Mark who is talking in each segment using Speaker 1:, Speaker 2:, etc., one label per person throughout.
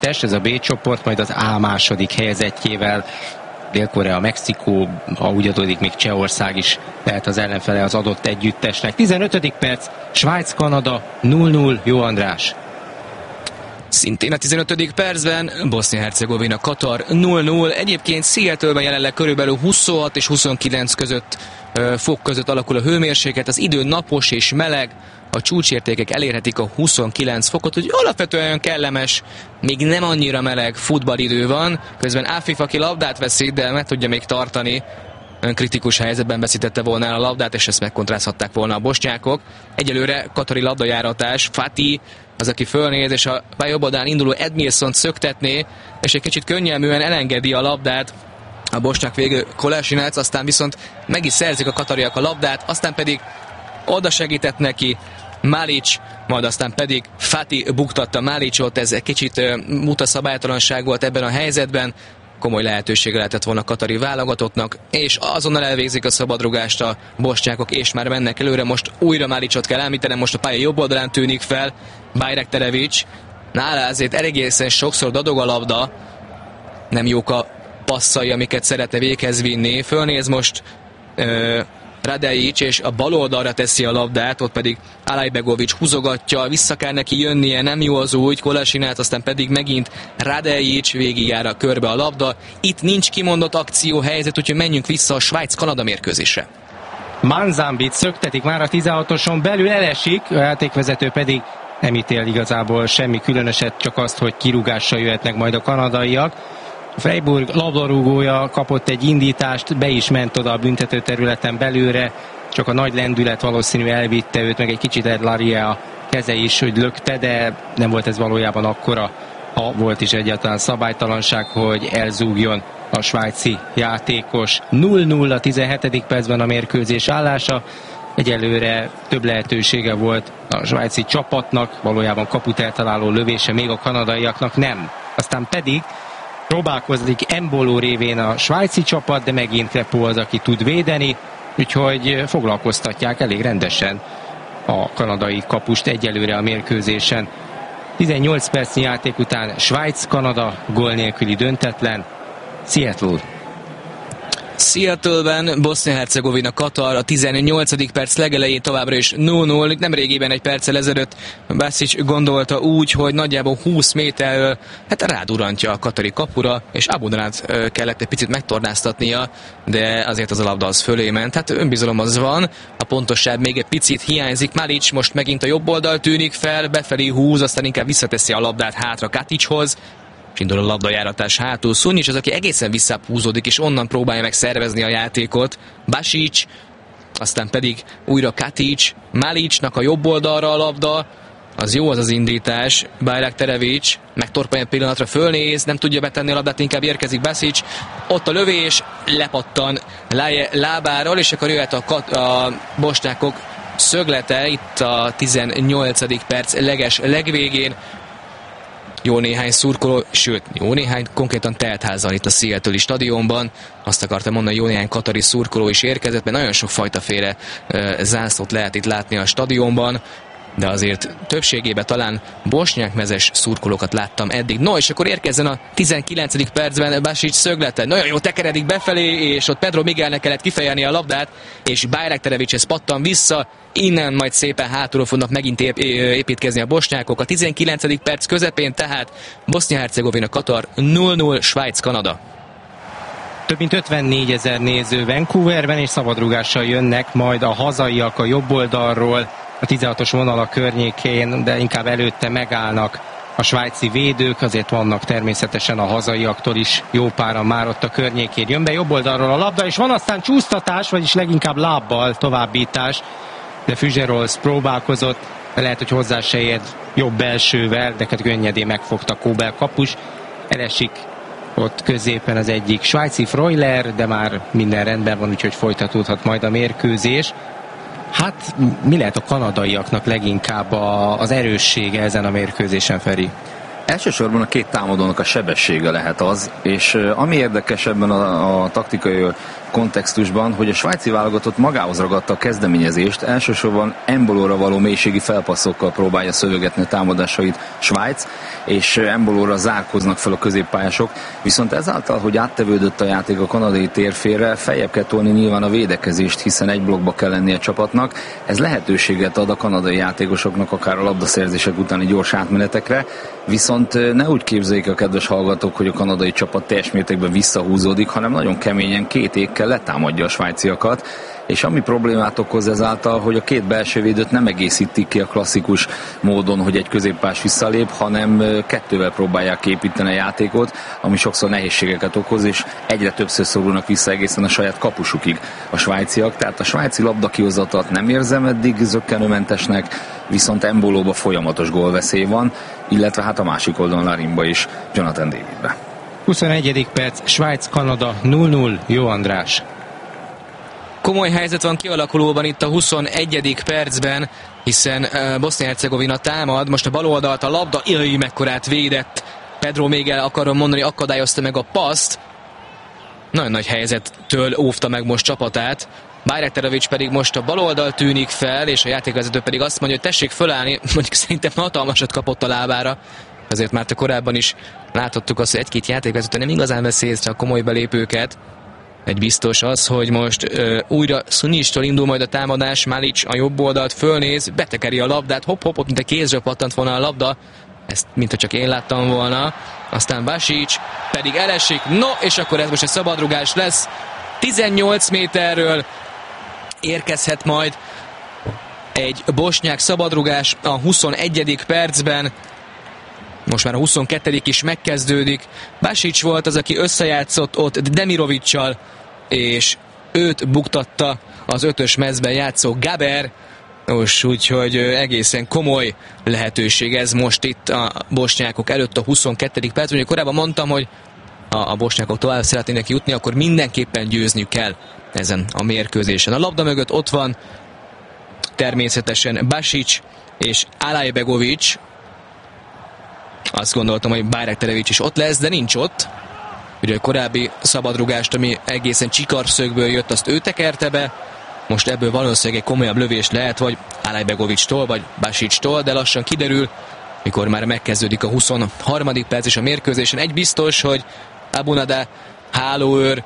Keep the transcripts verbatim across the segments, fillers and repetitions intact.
Speaker 1: együttes, ez a B csoport, majd az A második helyezettjével Dél-Korea, Mexikó, ha úgy adódik, még Csehország is lehet az ellenfele az adott együttesnek. tizenötödik perc, Svájc-Kanada nulla nulla. Jó András.
Speaker 2: Szintén a tizenötödik percben Bosznia-Hercegovina Katar nulla nulla. Egyébként Seattle-ben jelenleg körülbelül huszonhat és huszonkilenc között, fok között alakul a hőmérséklet. Az idő napos és meleg, a csúcsértékek elérhetik a huszonkilenc fokot, hogy alapvetően kellemes, még nem annyira meleg futballidő van. Közben Afif, aki labdát veszít, de meg tudja még tartani, kritikus helyzetben veszítette volna el a labdát, és ezt megkontrázhatták volna a bosnyákok. Egyelőre katari labdajáratás, Fati az, aki fölnéz, és a jobb oldalán induló Edmilsont szöktetné, és egy kicsit könnyelműen elengedi a labdát a bosnyák végül Kolasinac, aztán viszont meg is szerzik a katariak a labdát, aztán pedig oda segített neki Malic, majd aztán pedig Fati buktatta Malicot, ez egy kicsit muta szabálytalanság volt ebben a helyzetben, komoly lehetősége lehetett volna a katari válogatottnak, és azonnal elvégzik a szabadrugást a bosnyákok, és már mennek előre. Most újra Malicot kell említenem, most a pálya jobb oldalán tűnik fel Bajraktarevic, nála azért egészen sokszor dadog a labda, nem jók a passzai, amiket szeretne véghez vinni. Fölnéz most uh, Radejic, és a bal oldalra teszi a labdát, ott pedig Alajbegovic húzogatja, vissza kell neki jönnie, nem jó az úgy, Kolasinac, aztán pedig megint Radejic, végigjár a körbe a labda. Itt nincs kimondott akcióhelyzet, úgyhogy menjünk vissza a Svájc-Kanada mérkőzésre.
Speaker 1: Manzambit szöktetik már a tizenhatoson belül, elesik, a játékvezető pedig nem ítél igazából semmi különöset, csak azt, hogy kirúgással jöhetnek majd a kanadaiak. A Freiburg labdarúgója kapott egy indítást, be is ment oda a büntető területen belőle, csak a nagy lendület valószínű elvitte őt, meg egy kicsit Ed Laria keze is, hogy lökte, de nem volt ez valójában akkora, ha volt is egyáltalán szabálytalanság, hogy elzúgjon a svájci játékos. nulla nulla a tizenhetedik percben a mérkőzés állása. Egyelőre több lehetősége volt a svájci csapatnak, valójában kaput eltaláló lövése még a kanadaiaknak nem. Aztán pedig próbálkozik Embolo révén a svájci csapat, de megint Crepeau az, aki tud védeni, úgyhogy foglalkoztatják elég rendesen a kanadai kapust egyelőre a mérkőzésen. tizennyolc percnyi játék után Svájc-Kanada gól nélküli döntetlen. Seattle.
Speaker 2: Seattle-ben Bosznia-Hercegovina Katar a tizennyolcadik perc legelején továbbra is nulla nulla. Nem régiben egy perccel ezelőtt Basic gondolta úgy, hogy nagyjából húsz méterről hát rádurantja a katari kapura, és Abundanát kellett egy picit megtornáztatnia, de azért az a labda az fölé ment. Hát önbizalom az van, a pontosság még egy picit hiányzik. Malic most megint a jobb oldal tűnik fel, befelé húz, aztán inkább visszateszi a labdát hátra Katichoz, és indul a labdajáratás hátul. Szunyics az, aki egészen visszább húzódik, és onnan próbálja meg szervezni a játékot. Basic, aztán pedig újra Katic, Malicnak a jobb oldalra a labda, az jó az az indítás. Bajraktarevic megtorpanja egy pillanatra, fölnéz, nem tudja betenni a labdát, inkább érkezik Basic, ott a lövés, lepattan Laje lábáról, és akkor jöhet a, kat- a bosnyákok szöglete itt a tizennyolcadik perc leges legvégén. Jó néhány szurkoló, sőt, jó néhány konkrétan teltházzal itt a Seattle-i stadionban. Azt akartam mondani, jó néhány katari szurkoló is érkezett, mert nagyon sok fajtaféle uh, zászlót lehet itt látni a stadionban, de azért többségében talán bosnyákmezes szurkolókat láttam eddig. No, és akkor érkezzen a tizenkilencedik percben Basic szöglete. Nagyon jó tekeredik befelé, és ott Pedro Miguelnek kellett kifejelni a labdát, és Bajraktarevichez pattan vissza, innen majd szépen hátulról fognak megint ép- építkezni a bosnyákok. A tizenkilencedik perc közepén tehát Bosznia-Hercegovina Katar nulla nulla, Svájc-Kanada.
Speaker 1: Több mint ötvennégy ezer néző Vancouverben, és szabadrúgással jönnek majd a hazaiak a jobb oldalról, a tizenhatos vonala környékén, de inkább előtte megállnak a svájci védők, azért vannak természetesen a hazaiaktól is jó páran már ott a környékén. Jön be jobb oldalról a labda, és van aztán csúsztatás, vagyis leginkább lábbal továbbítás, de Füzserols próbálkozott, lehet, hogy hozzá se ért jobb belsővel, de könnyedén megfogta Kóbel kapus, elesik ott középen az egyik svájci Freuler, de már minden rendben van, úgyhogy folytatódhat majd a mérkőzés. Hát mi lehet a kanadaiaknak leginkább a, az erőssége ezen a mérkőzésen, Feri?
Speaker 3: Elsősorban a két támadónak a sebessége lehet az, és ami érdekes ebben a, a taktikai kontextusban, hogy a svájci válogatott magához ragadta a kezdeményezést, elsősorban Embolóra való mélységi felpasszokkal próbálja szövegetni a támadásait Svájc, és Embolóra zárkoznak fel a középpályások, viszont ezáltal, hogy áttevődött a játék a kanadai térfélre, feljebb kell tolni nyilván a védekezést, hiszen egy blokkba kell lennie a csapatnak. Ez lehetőséget ad a kanadai játékosoknak akár a labdaszerzések utáni gyors átmenetekre, viszont ne úgy képzeljék a kedves hallgatók, hogy a kanadai csapat teljes mértékben visszahúzódik, hanem nagyon keményen két ékkel letámadja a svájciakat, és ami problémát okoz ezáltal, hogy a két belső védőt nem egészítik ki a klasszikus módon, hogy egy középpás visszalép, hanem kettővel próbálják építeni a játékot, ami sokszor nehézségeket okoz, és egyre többször szorulnak vissza egészen a saját kapusukig a svájciak. Tehát a svájci labdakihozatat nem érzem eddig zökkenőmentesnek, viszont Embolóba folyamatos gólveszély van, illetve hát a másik oldalon Larinba is, Jonathan Davidbe.
Speaker 1: huszonegyedik perc, Svájc-Kanada nulla nulla. Jó András.
Speaker 2: Komoly helyzet van kialakulóban itt a huszonegyedik percben, hiszen uh, Bosznia-Hercegovina támad, most a bal oldalt a labda, jaj, mekkorát védett. Pedro még el akarom mondani, akadályozta meg a paszt. Nagyon nagy helyzettől óvta meg most csapatát. Bajraktarovic pedig most a bal oldal tűnik fel, és a játékvezető pedig azt mondja, hogy tessék fölállni, mondjuk szerintem hatalmasat kapott a lábára. Azért már te korábban is láthattuk azt, hogy egy-két játékvezető nem igazán veszi észre a komoly belépőket. Egy biztos az, hogy most ö, újra Szunistól indul majd a támadás, Malic a jobb oldalt fölnéz, betekeri a labdát, hopp-hopp, mint a kézről pattant volna a labda, ezt mintha csak én láttam volna, aztán Basic pedig elesik, no, és akkor ez most egy szabadrugás lesz, tizennyolc méterről érkezhet majd egy bosnyák szabadrugás a huszonegyedik percben, most már a huszonkettedik is megkezdődik. Basic volt az, aki összejátszott ott Demirovic-sal, és őt buktatta az ötös mezben játszó Gaber. Most úgyhogy egészen komoly lehetőség ez most itt a bosnyákok előtt a huszonkettedik percben. Ugye korábban mondtam, hogy a, a bosnyákok tovább szeretnének jutni, akkor mindenképpen győzniük kell ezen a mérkőzésen. A labda mögött ott van természetesen Basic és Alajbegovic. Azt gondoltam, hogy Bajraktarovic is ott lesz, de nincs ott. Ugye a korábbi szabadrugást, ami egészen csikarszögből jött, azt ő tekerte be. Most ebből valószínűleg egy komolyabb lövés lehet, vagy Alajbegovictól, vagy Basictól, de lassan kiderül, mikor már megkezdődik a huszonharmadik perc és a mérkőzésen. Egy biztos, hogy Abunada hálóőr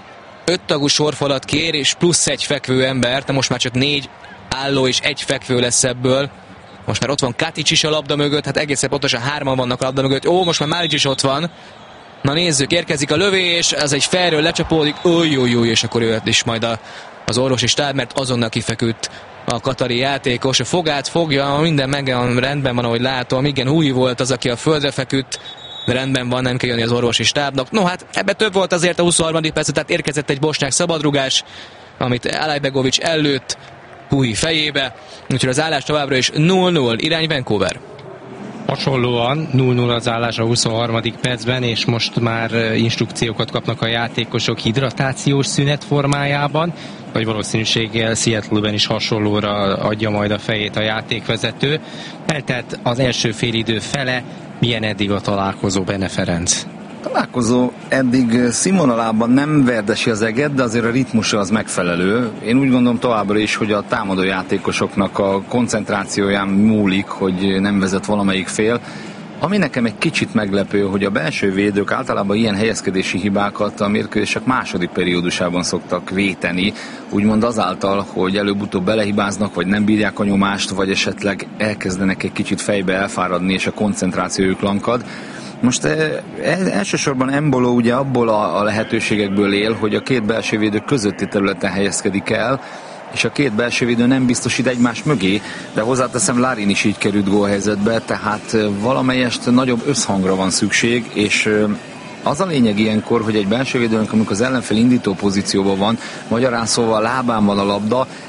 Speaker 2: öttagú sorfalat kér, és plusz egy fekvő ember, de most már csak négy álló és egy fekvő lesz ebből. Most már ott van Katic is a labda mögött, hát egészen pontosan hárman vannak a labda mögött. Ó, most már Malic is ott van. Na nézzük, érkezik a lövés, ez egy felről lecsapódik, új, új, új, és akkor jött is majd a, az orvosi stáb, mert azonnal kifeküdt a katari játékos. A fogát fogja, minden meg rendben van, ahogy látom. Igen, új volt az, aki a földre feküdt, de rendben van, nem kell jönni az orvosi stábnak. No hát, ebbe több volt azért a huszonharmadik perc, tehát érkezett egy bosnyák szabadrugás, amit Alajbegovic előtt Puhi fejébe, úgyhogy az állás továbbra is nulla nulla, irány Vancouver.
Speaker 1: Hasonlóan nulla nulla az állás a huszonharmadik percben, és most már instrukciókat kapnak a játékosok hidratációs szünet formájában, vagy valószínűséggel Seattle-ben is hasonlóra adja majd a fejét a játékvezető. Eltelt az első félidő fele, milyen eddig a találkozó, Bene Ferenc?
Speaker 3: Találkozó eddig színvonalában nem verdesi az eget, de azért a ritmusa az megfelelő. Én úgy gondolom továbbra is, hogy a támadó játékosoknak a koncentrációján múlik, hogy nem vezet valamelyik fél. Ami nekem egy kicsit meglepő, hogy a belső védők általában ilyen helyezkedési hibákat a mérkőzések második periódusában szoktak véteni, úgymond azáltal, hogy előbb-utóbb belehibáznak, vagy nem bírják a nyomást, vagy esetleg elkezdenek egy kicsit fejbe elfáradni, és a koncentrációjuk lankad. Most e, elsősorban Embolo ugye abból a, a lehetőségekből él, hogy a két belső védő közötti területen helyezkedik el, és a két belső védő nem biztosít egymás mögé, de hozzáteszem, Larin is így került gólhelyzetbe, tehát valamelyest nagyobb összhangra van szükség, és az a lényeg ilyenkor, hogy egy belső védőnek, amikor az ellenfél indító pozícióban van, magyarán szóval lábán van a labda,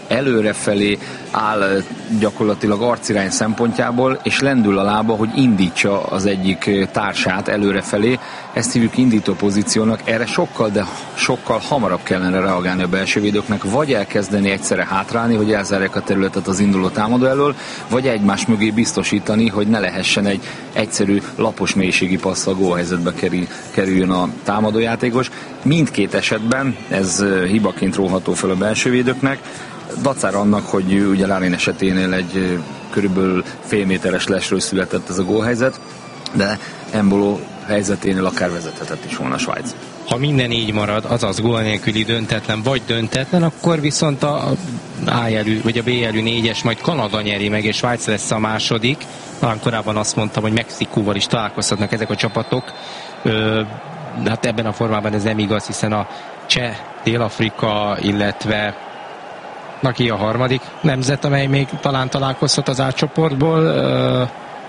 Speaker 3: előrefelé áll gyakorlatilag arcirány szempontjából, és lendül a lába, hogy indítsa az egyik társát előrefelé. Ezt hívjuk indító pozíciónak. Erre sokkal, de sokkal hamarabb kellene reagálni a belső védőknek, vagy elkezdeni egyszerre hátrálni, hogy elzárják a területet az induló támadó elől, vagy egymás mögé biztosítani, hogy ne lehessen egy egyszerű lapos mélységi passzal gólhelyzetbe kerüljön a támadójátékos. Mindkét esetben ez hibaként róható fel a belső védőknek, dacára annak, hogy ugye Larin eseténél egy körülbelül fél méteres lesről született ez a gólhelyzet, de Embolo helyzeténél akár vezethetett is volna a Svájc.
Speaker 1: Ha minden így marad, azaz gól nélküli döntetlen vagy döntetlen, akkor viszont a A jelű, vagy a B jelű négyes majd Kanada nyeri meg, és Svájc lesz a második. Talán korábban azt mondtam, hogy Mexikóval is találkozhatnak ezek a csapatok. Ö, hát ebben a formában ez nem igaz, hiszen a Cseh, Dél-Afrika, illetve na ki a harmadik nemzet, amely még talán találkozhat az A csoportból, ö,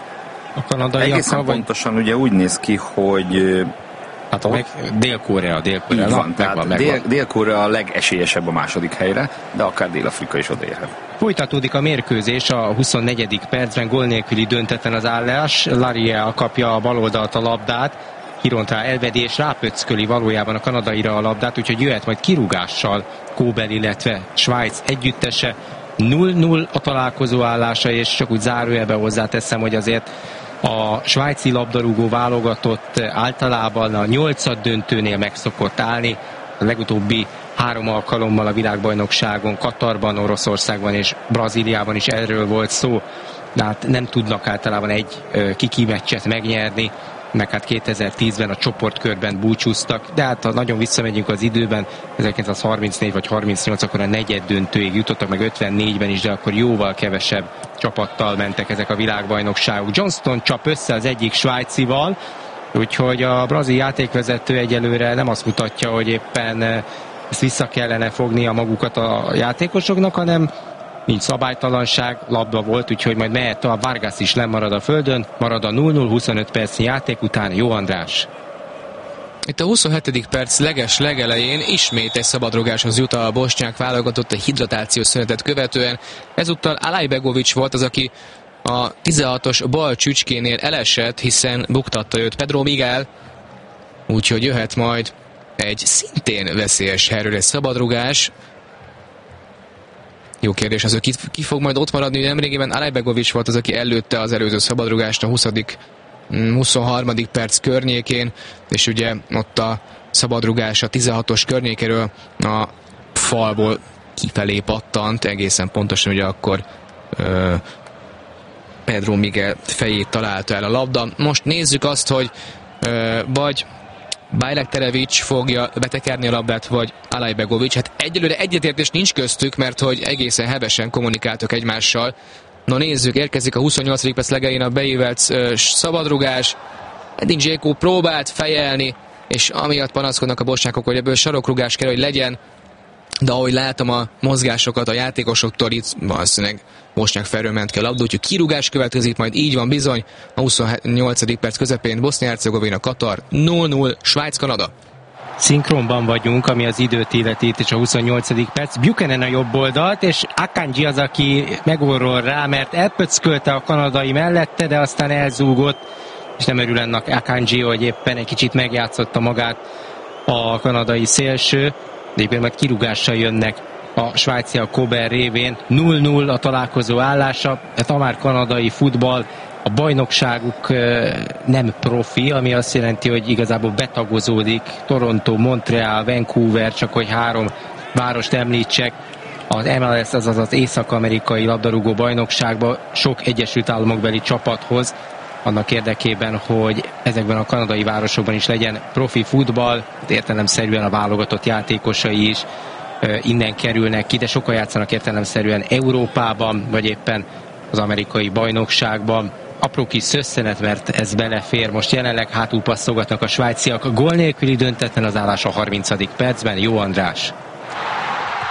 Speaker 1: a kanadaiakkal.
Speaker 3: Egészen
Speaker 1: vagy...
Speaker 3: pontosan ugye úgy néz ki, hogy
Speaker 1: hát a meg Dél-Korea, Dél-Korea.
Speaker 3: Így van, tehát
Speaker 1: megvan,
Speaker 3: Dél-
Speaker 1: megvan.
Speaker 3: Dél-Korea a legesélyesebb a második helyre, de akár Dél-Afrika is odaérhet.
Speaker 1: Folytatódik a mérkőzés a huszonnegyedik percben, gól nélküli döntetlen az állás. Lariel kapja a baloldalt a labdát, Kirontrá elvedi és rápöcköli valójában a kanadaira a labdát, úgyhogy jöhet majd kirúgással Kóbel, illetve Svájc együttese. null null a találkozó állása, és csak úgy zárójelbe hozzáteszem, hogy azért a svájci labdarúgó válogatott általában a nyolcad döntőnél meg szokott állni. A legutóbbi három alkalommal a világbajnokságon, Katarban, Oroszországban és Brazíliában is erről volt szó. De hát nem tudnak általában egy kiki meccset megnyerni, meg hát kétezer-tízben a csoportkörben búcsúztak, de hát ha nagyon visszamegyünk az időben, ezerkilencszázharmincnégy vagy harmincnyolc, akkor a negyed döntőig jutottak, meg ötvennégyben is, de akkor jóval kevesebb csapattal mentek ezek a világbajnokságok. Johnston csap össze az egyik svájcival, úgyhogy a brazil játékvezető egyelőre nem azt mutatja, hogy éppen ezt vissza kellene fognia magukat a játékosoknak, hanem nincs szabálytalanság, labda volt, úgyhogy majd mehet a Vargas is lemarad a földön, marad a null null, huszonöt percnyi játék után. Jó András.
Speaker 2: Itt a huszonhetedik perc leges legelején ismét egy szabadrugáshoz jut a bosnyák válogatott a hidratációs szünetet követően. Ezúttal Alajbegovics volt az, aki a tizenhatos bal csücskénél elesett, hiszen buktatta őt Pedro Miguel, úgyhogy jöhet majd egy szintén veszélyes helyről egy szabadrugás. Jó kérdés az, hogy ki, ki fog majd ott maradni, nemrégiben Alajbegovics volt az, aki előtte az előző szabadrugást a huszadik huszonharmadik perc környékén, és ugye ott a szabadrugás a tizenhatos környékéről a falból kifelé pattant, egészen pontosan ugye akkor ö, Pedro Miguel fejét találta el a labda. Most nézzük azt, hogy ö, vagy Bajlek-Terevics fogja betekerni a labdát, vagy Alajbegovics. Hát egyelőre egyetértés nincs köztük, mert hogy egészen hevesen kommunikáltak egymással. Na nézzük, érkezik a huszonnyolcadik perc legelején a beívelt uh, szabadrugás. Edin Dzeko próbált fejelni, és amiatt panaszkodnak a bosnyákok, hogy ebből sarokrugás kell, hogy legyen. De ahogy látom a mozgásokat a játékosoktól, itt valószínűleg bosnyák felről ment ki a labda, úgyhogy kirúgás következik, majd így van bizony. A huszonnyolcadik perc közepén Bosznia-Hercegovina, Katar null null, Svájc-Kanada.
Speaker 1: Szinkronban vagyunk, ami az időt illeti, itt és a huszonnyolcadik perc. Buchanan a jobb oldalt, és Akanji az, aki megorrol rá, mert elpöckölte a kanadai mellette, de aztán elzúgott, és nem örül ennek Akanji, hogy éppen egy kicsit megjátszotta magát a kanadai szélső, de éppen meg kirúgással jönnek a svájciak Kober révén. null null a találkozó állása, ez a már kanadai futball, a bajnokságuk nem profi, ami azt jelenti, hogy igazából betagozódik. Toronto, Montreal, Vancouver, csak hogy három várost említsek. Az em el es, azaz az észak-amerikai labdarúgó bajnokságban sok Egyesült Államokbeli csapathoz, annak érdekében, hogy ezekben a kanadai városokban is legyen profi futball, értelemszerűen a válogatott játékosai is innen kerülnek ki, de sokan játszanak értelemszerűen Európában, vagy éppen az amerikai bajnokságban. Apró kis szösszenet, mert ez belefér. Most jelenleg hátul passzolgatnak a svájciak. Gól nélküli döntetlen az állás a harmincadik percben. Jó András.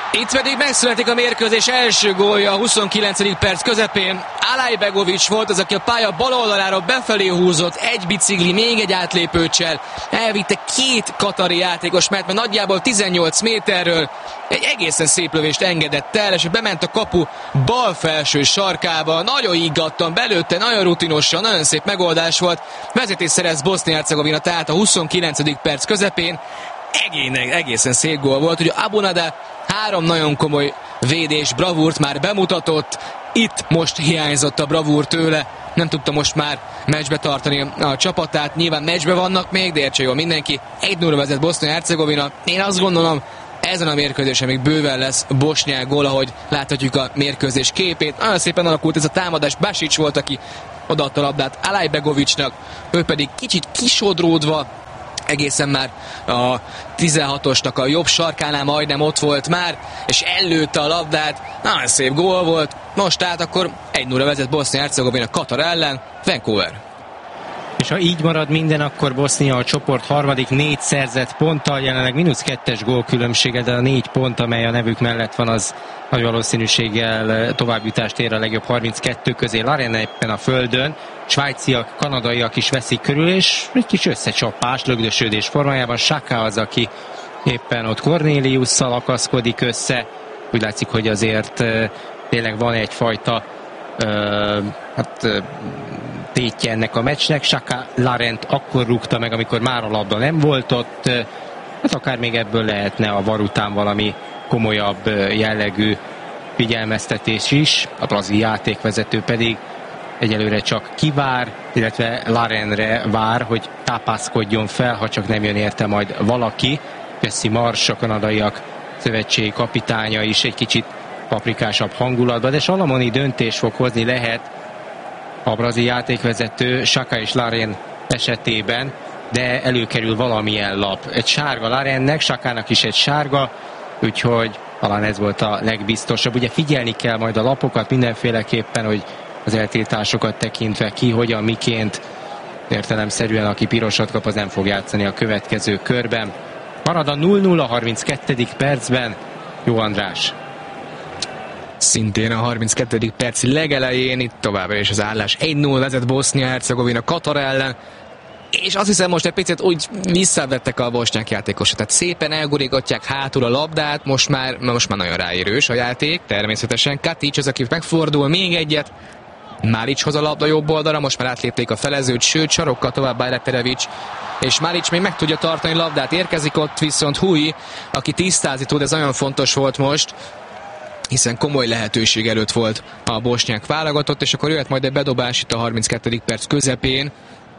Speaker 2: Itt pedig megszületik a mérkőzés első gólja a huszonkilencedik perc közepén. Alajbegovics volt az, aki a pálya bal oldalára befelé húzott, egy bicikli, még egy átlépőcsel, elvitte két katari játékos, mert nagyjából tizennyolc méterről egy egészen szép lövést engedett el, és bement a kapu bal felső sarkába, nagyon iggattan belőtte, nagyon rutinosan, nagyon szép megoldás volt. Vezetés szerez Bosznia-Hercegovina tehát a huszonkilencedik perc közepén. Egészen szép gól volt, ugye Abunada három nagyon komoly védés, bravúrt már bemutatott, itt most hiányzott a bravúr tőle, nem tudta most már meccsbe tartani a csapatát, nyilván meccsbe vannak még, de értse jól mindenki, egy nulla vezet Bosznia-Hercegovina, én azt gondolom, ezen a mérkőzésen még bőven lesz bosnyák gól, ahogy láthatjuk a mérkőzés képét, nagyon szépen alakult ez a támadás, Basic volt, aki odaadta a labdát Alajbegovicsnak, ő pedig kicsit kisodródva, egészen már a tizenhatosnak a jobb sarkánál majdnem ott volt már, és ellőtte a labdát, nagyon szép gól volt, most tehát akkor egy nulla vezet Bosznia-Hercegovina Katar ellen, Vancouver.
Speaker 1: És ha így marad minden, akkor Bosznia a csoport harmadik négy szerzett ponttal, jelenleg mínusz kettes gólkülönbsége, de a négy pont, amely a nevük mellett van, az nagy valószínűséggel továbbjutást ér a legjobb harminckettő közé. Larena éppen a földön, svájciak, kanadaiak is veszik körül, és egy kis összecsapás, lögdösödés formájában. Saka az, aki éppen ott Corneliusszal akaszkodik össze. Úgy látszik, hogy azért tényleg van egyfajta uh, hát, uh, tétje ennek a meccsnek. Saka Larent akkor rúgta meg, amikor már a labda nem volt ott. Hát akár még ebből lehetne a var után valami komolyabb jellegű figyelmeztetés is. A brazil játékvezető pedig egyelőre csak kivár, illetve Larenre vár, hogy tápászkodjon fel, ha csak nem jön érte majd valaki. Jesse Marsh, a kanadaiak szövetségi kapitánya is egy kicsit paprikásabb hangulatban, de Salamoni döntés fog hozni lehet a brazil játékvezető Saka és Laren esetében, de előkerül valamilyen lap. Egy sárga Larennek, Sakának is egy sárga, úgyhogy talán ez volt a legbiztosabb. Ugye figyelni kell majd a lapokat mindenféleképpen, hogy az eltiltásokat tekintve ki, hogyan, miként, értelemszerűen aki pirosat kap, az nem fog játszani a következő körben. Marad a nulla nulla harminckettedik percben. Jó András.
Speaker 2: Szintén a harminckettedik perc legelején, itt továbbra is az állás egy nulla vezet Bosznia-Hercegovina Katar ellen, és azt hiszem most egy picit úgy visszavettek a bosnyák játékosok, tehát szépen elgurítgatják hátul a labdát, most már, most már nagyon ráérős a játék, természetesen Katic az, aki megfordul még egyet, Maric hoz a labda jobb oldalra, most már átlépték a felezőt, sőt sarokkal tovább Bajraterevic, és Maric még meg tudja tartani a labdát, érkezik ott viszont Hui, aki tisztázni tud, ez nagyon fontos volt most, hiszen komoly lehetőség előtt volt a bosnyák válogatott, és akkor jöhet majd egy bedobás itt a harminckettedik perc közepén.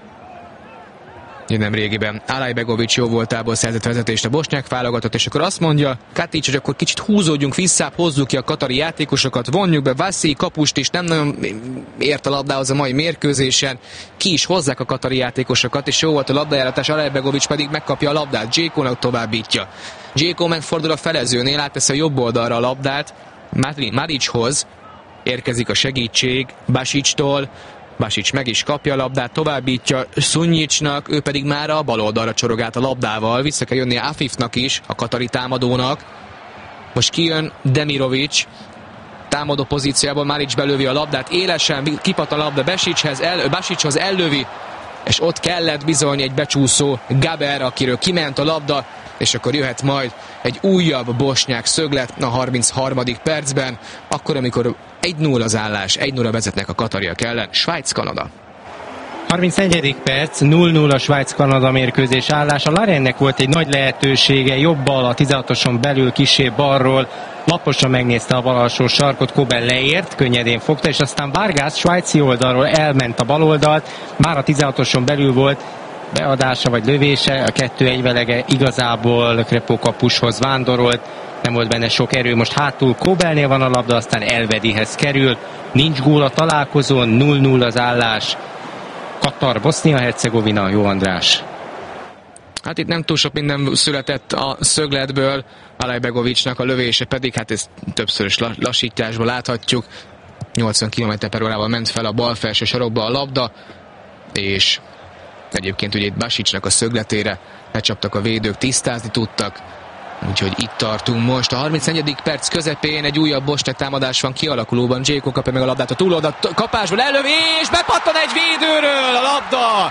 Speaker 2: Nem régiben Alajbegovics jó voltából szerzett vezetést a bosnyák válogatott, és akkor azt mondja Katic, hogy akkor kicsit húzódjunk vissza, hozzuk ki a katari játékosokat, vonjuk be Vassi, kapust is nem nagyon ért a labdához a mai mérkőzésen, ki is hozzák a katari játékosokat, és jó volt a labdajáratás, Alajbegovics pedig megkapja a labdát, Dzsékónak továbbítja. Dzsékó megfordul a felezőnél, átteszi a jobb oldalra a labdát, Marichoz érkezik a segítség Basictól, Basic meg is kapja a labdát, továbbítja Szunyicsnak, ő pedig már a bal oldalra csorog át a labdával, vissza kell jönni Afifnak is, a katari támadónak. Most kijön Demirovic, támadó pozícióból Maric belövi a labdát, élesen kipattan a labda Basichez, el, Basichoz ellövi, és ott kellett bizony egy becsúszó Gaber, akiről kiment a labda, és akkor jöhet majd egy újabb bosnyák szöglet a harmincharmadik percben, akkor, amikor egy nulla az állás, egy nulla vezetnek a katariak ellen, Svájc-Kanada.
Speaker 1: harmincnegyedik perc, nulla nulla Svájc-Kanada mérkőzés állása. Larennek volt egy nagy lehetősége, jobb bal a tizenhatoson belül, kissé balról, laposan megnézte a bal alsó sarkot, Kobel leért, könnyedén fogta, és aztán Vargas svájci oldalról elment a bal oldalt, már a tizenhatoson belül volt, beadása vagy lövése, a kettő egyvelege igazából Krepó kapushoz vándorolt, nem volt benne sok erő, most hátul Kobelnél van a labda, aztán Elvedihez kerül, nincs gól a találkozón, nulla nulla az állás. Katar, Bosznia-Hercegovina, jó András.
Speaker 2: Hát itt nem túl sok minden született a szögletből, Alajbegovicsnak a lövése pedig, hát ezt többszörös lassításban láthatjuk, nyolcvan kilométer per órával ment fel a bal felső sarokba a labda, és egyébként ugye itt Basicnak a szögletére lecsaptak a védők, tisztázni tudtak, Úgyhogy itt tartunk most. A harmincnegyedik perc közepén egy újabb bosnyák támadás van kialakulóban. Dzséko kapja meg a labdát a túloldalt kapásból, elővés, bepattan egy védőről a labda!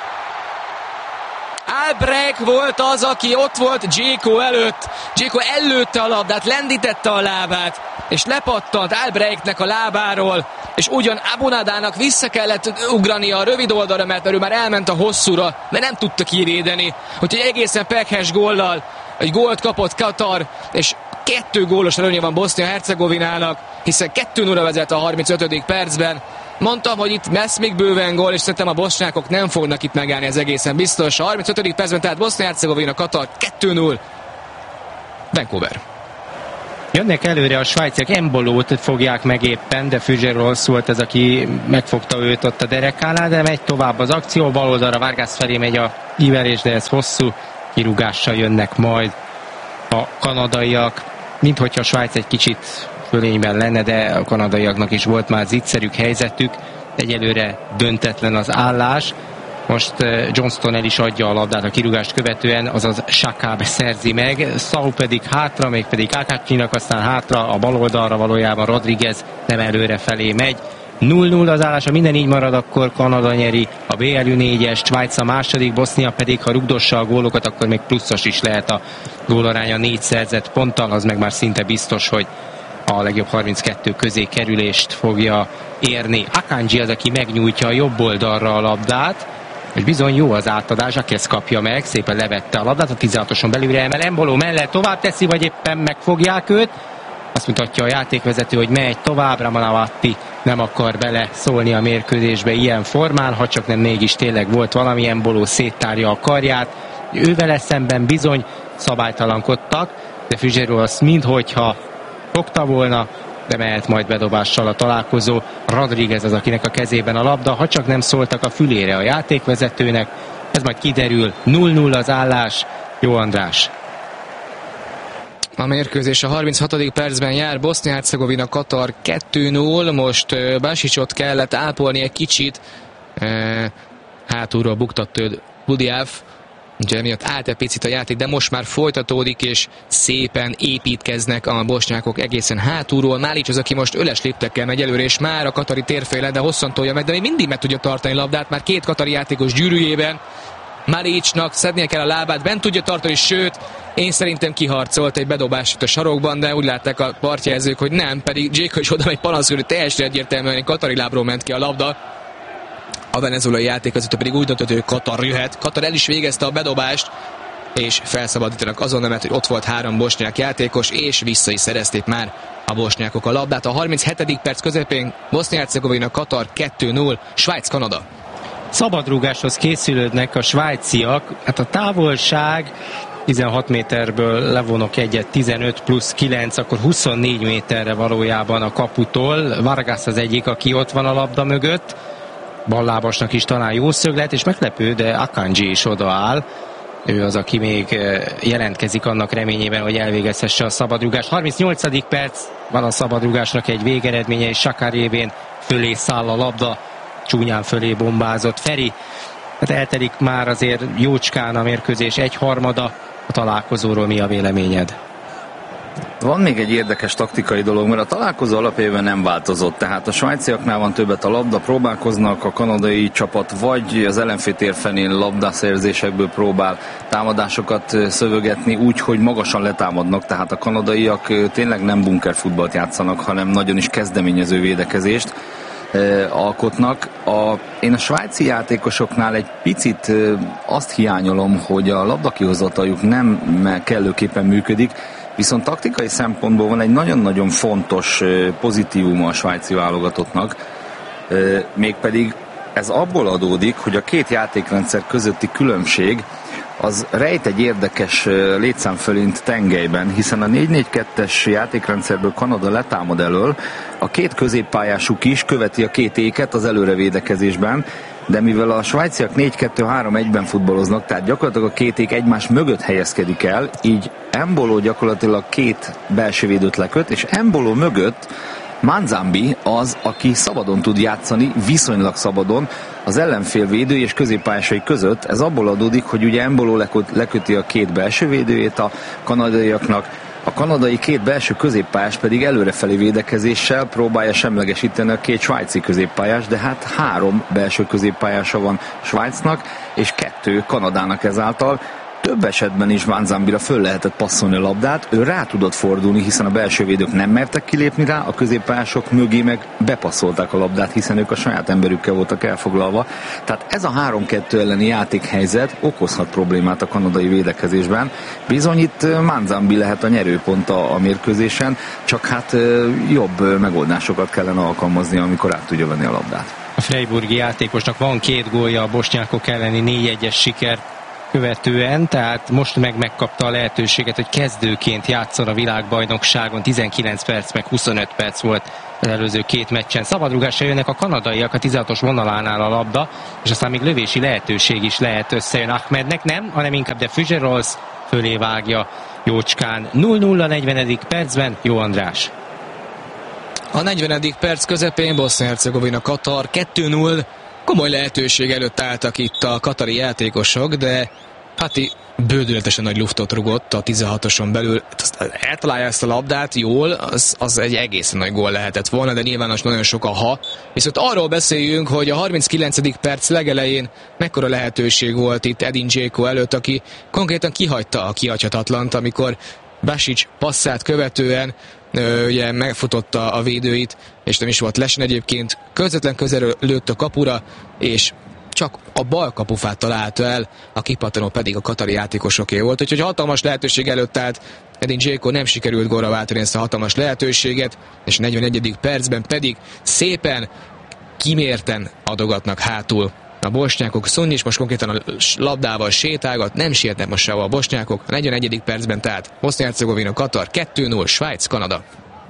Speaker 2: Albrecht volt az, aki ott volt Dzséko előtt. Dzséko előtte a labdát, lendítette a lábát, és lepattant Albrechtnek a lábáról, és ugyan Abonadának vissza kellett ugrania a rövid oldalra, mert ő már elment a hosszúra, mert nem tudta kivédeni. Úgyhogy egészen pekhes góllal egy gólt kapott Katar, és kettő gólos előnye van Bosznia-Hercegovinának, hiszen kettő nulla vezet a harmincötödik percben. Mondtam, hogy itt lesz még bőven gól, és szerintem a bosnyákok nem fognak itt megállni, ez egészen biztos. A harmincötödik percben tehát Bosznia-Hercegovina, Katar kettő null. Vancouver.
Speaker 1: Jönnek előre a svájciak, Embolót fogják meg éppen, de Füzséről szólt ez, aki megfogta őt ott a derekánál, de megy tovább az akció, bal oldalra Vargas felé megy a ívelés, de ez hosszú, kirúgással jönnek majd a kanadaiak, minthogyha a Svájc egy kicsit fölényben lenne, de a kanadaiaknak is volt már zicserük, helyzetük, egyelőre döntetlen az állás. Most Johnston el is adja a labdát a kirúgást követően, azaz Sakáb szerzi meg, Szau pedig hátra, még pedig Akácsinak, aztán hátra a bal oldalra, valójában Rodriguez nem előre felé megy. nulla nulla az állása, minden így marad, akkor Kanada nyeri a bé el u négyes, Svájc a második, Bosznia pedig, ha rugdossa a gólokat, akkor még pluszos is lehet a gólaránya négy szerzett ponttal, az meg már szinte biztos, hogy a legjobb harminckettő közé kerülést fogja érni. Akanji az, aki megnyújtja a jobb oldalra a labdát, és bizony jó az átadás, Akesz kapja meg, szépen levette a labdát, a tizenhatoson belülre emel, Emboló mellett tovább teszi, vagy éppen megfogják őt. Azt mutatja a játékvezető, hogy megy tovább, Ramanavati nem akar bele szólni a mérkőzésbe ilyen formán, ha csak nem mégis tényleg volt valami, Emboló széttárja a karját, ővele szemben bizony szabálytalankodtak, de Füzséről azt minthogyha fogta volna, de mehet majd bedobással a találkozó. Rodriguez az, akinek a kezében a labda, ha csak nem szóltak a fülére a játékvezetőnek, ez majd kiderül. nulla nulla az állás. Jó András.
Speaker 2: A mérkőzés a harminchatodik percben jár, Bosznia-Hercegovina, Katar kettő null, most Basicsot kellett ápolni egy kicsit, hátulról buktatta Budiáv, úgyhogy emiatt állt egy picit a játék, de most már folytatódik, és szépen építkeznek a bosnyákok egészen hátulról. Málics az, aki most öles léptekkel megy előre, és már a katari térfélen, de hosszan tolja meg, de még mindig meg tudja tartani labdát, már két katari játékos gyűrűjében. Málicsnak szednie kell a lábát, bent tudja tartani, sőt, én szerintem kiharcolt egy bedobást a sarokban, de úgy látták a partjelzők, hogy nem, pedig Dzséko is oda megy panaszul, hogy teljesen egyértelműen katari lábról ment ki a labda. A venezuelai játékvezető pedig úgy döntött, hogy Katar jöhet. Katar el is végezte a bedobást, és felszabadítanak azon, mert hogy ott volt három bosnyák játékos, és vissza is szerezték már a bosnyákok a labdát. A harminchetedik perc közepén Bosznia-Hercegovina, Katar kettő null, Svájc-Kanada.
Speaker 1: Szabadrúgáshoz készülődnek a svájciak, hát a távolság tizenhat méterből levonok egyet, tizenöt plusz kilenc, akkor huszonnégy méterre valójában a kaputól. Vargas az egyik, aki ott van a labda mögött, ballábasnak is talán jó szöglet, és meglepő, de Akanji is odaáll. Ő az, aki még jelentkezik annak reményében, hogy elvégezhesse a szabadrúgást. harmincnyolcadik perc, van a szabadrúgásnak egy végeredménye, és Sakár révén fölé száll a labda, csúnyán fölé bombázott Feri. Hát eltelik már azért jócskán a mérkőzés egyharmada. A találkozóról mi a véleményed?
Speaker 3: Van még egy érdekes taktikai dolog, mert a találkozó alapjában nem változott, tehát a svájciaknál van többet a labda, próbálkoznak, a kanadai csapat vagy az ellenfél térfelén labdaszerzésekből próbál támadásokat szövögetni úgy, hogy magasan letámadnak, tehát a kanadaiak tényleg nem bunkerfutballt játszanak, hanem nagyon is kezdeményező védekezést alkotnak. A, én a svájci játékosoknál egy picit ö, azt hiányolom, hogy a labdakihozataljuk nem kellőképpen működik, viszont taktikai szempontból van egy nagyon-nagyon fontos ö, pozitívuma a svájci válogatottnak, ö, mégpedig ez abból adódik, hogy a két játékrendszer közötti különbség az rejt egy érdekes létszámfölint tengelyben, hiszen a négy négy kettes játékrendszerből Kanada letámad elől, a két középpályásuk is követi a két éket az előrevédekezésben, de mivel a svájciak négy kettő három egyben futballoznak, tehát gyakorlatilag a két ék egymás mögött helyezkedik el, így Emboló gyakorlatilag két belső védőt leköt, és Emboló mögött Manzambi az, aki szabadon tud játszani, viszonylag szabadon, az ellenfél védő és középpályásai között. Ez abból adódik, hogy ugye Embolo leköti a két belső védőjét a kanadaiaknak, a kanadai két belső középpályás pedig előrefelé védekezéssel próbálja semlegesíteni a két svájci középpályás, de hát három belső középpályása van Svájcnak, és kettő Kanadának ezáltal. Több esetben is Manzambira föl lehetett passzolni a labdát, ő rá tudott fordulni, hiszen a belső védők nem mertek kilépni rá, a középpályások mögé meg bepasszolták a labdát, hiszen ők a saját emberükkel voltak elfoglalva. Tehát ez a három-kettő elleni játékhelyzet okozhat problémát a kanadai védekezésben. Bizony itt Manzambi lehet a nyerőpont a, a mérkőzésen, csak hát jobb megoldásokat kellene alkalmazni, amikor át tudja venni a labdát.
Speaker 1: A freiburgi játékosnak van két gólja a bosnyákok elleni négy egyes siker követően, tehát most meg megkapta a lehetőséget, hogy kezdőként játszon a világbajnokságon. tizenkilenc perc meg huszonöt perc volt az előző két meccsen. Szabadrugásra jönnek a kanadaiak a tizenhatos vonalánál a labda, és aztán még lövési lehetőség is lehet, összejön Ahmednek, nem, hanem inkább de Füzserolsz fölé vágja jócskán. nulla nulla negyvenedik percben, Jó András.
Speaker 2: A negyvenedik perc közepén Bosznia-Hercegovina Katar kettő null. Komoly lehetőség előtt álltak itt a katari játékosok, de Hati bődületesen nagy luftot rugott a tizenhatoson belül. Eltalálja ezt a labdát jól, az, az egy egészen nagy gól lehetett volna, de nyilván nagyon sok a ha. Viszont arról beszéljünk, hogy a harminckilencedik perc legelején mekkora lehetőség volt itt Edin Dzeko előtt, aki konkrétan kihagyta a kihagyhatatlant, amikor Basic passzát követően Ö, ugye megfutotta a védőit, és nem is volt lesen egyébként, közvetlen közelről lőtt a kapura, és csak a bal kapufát találta el, a kipattanó pedig a katari játékosoké volt, úgyhogy hatalmas lehetőség előtt állt Edin Dzeko, nem sikerült gólra váltani ezt a hatalmas lehetőséget, és a negyvenegyedik percben pedig szépen, kimérten adogatnak hátul a bosnyákok. Szunyics most konkrétan a labdával sétálgat, nem sietnek most sehova a bosnyákok. A negyvenegyedik percben tehát Bosznia-Hercegovina Katar kettő null, Svájc Kanada.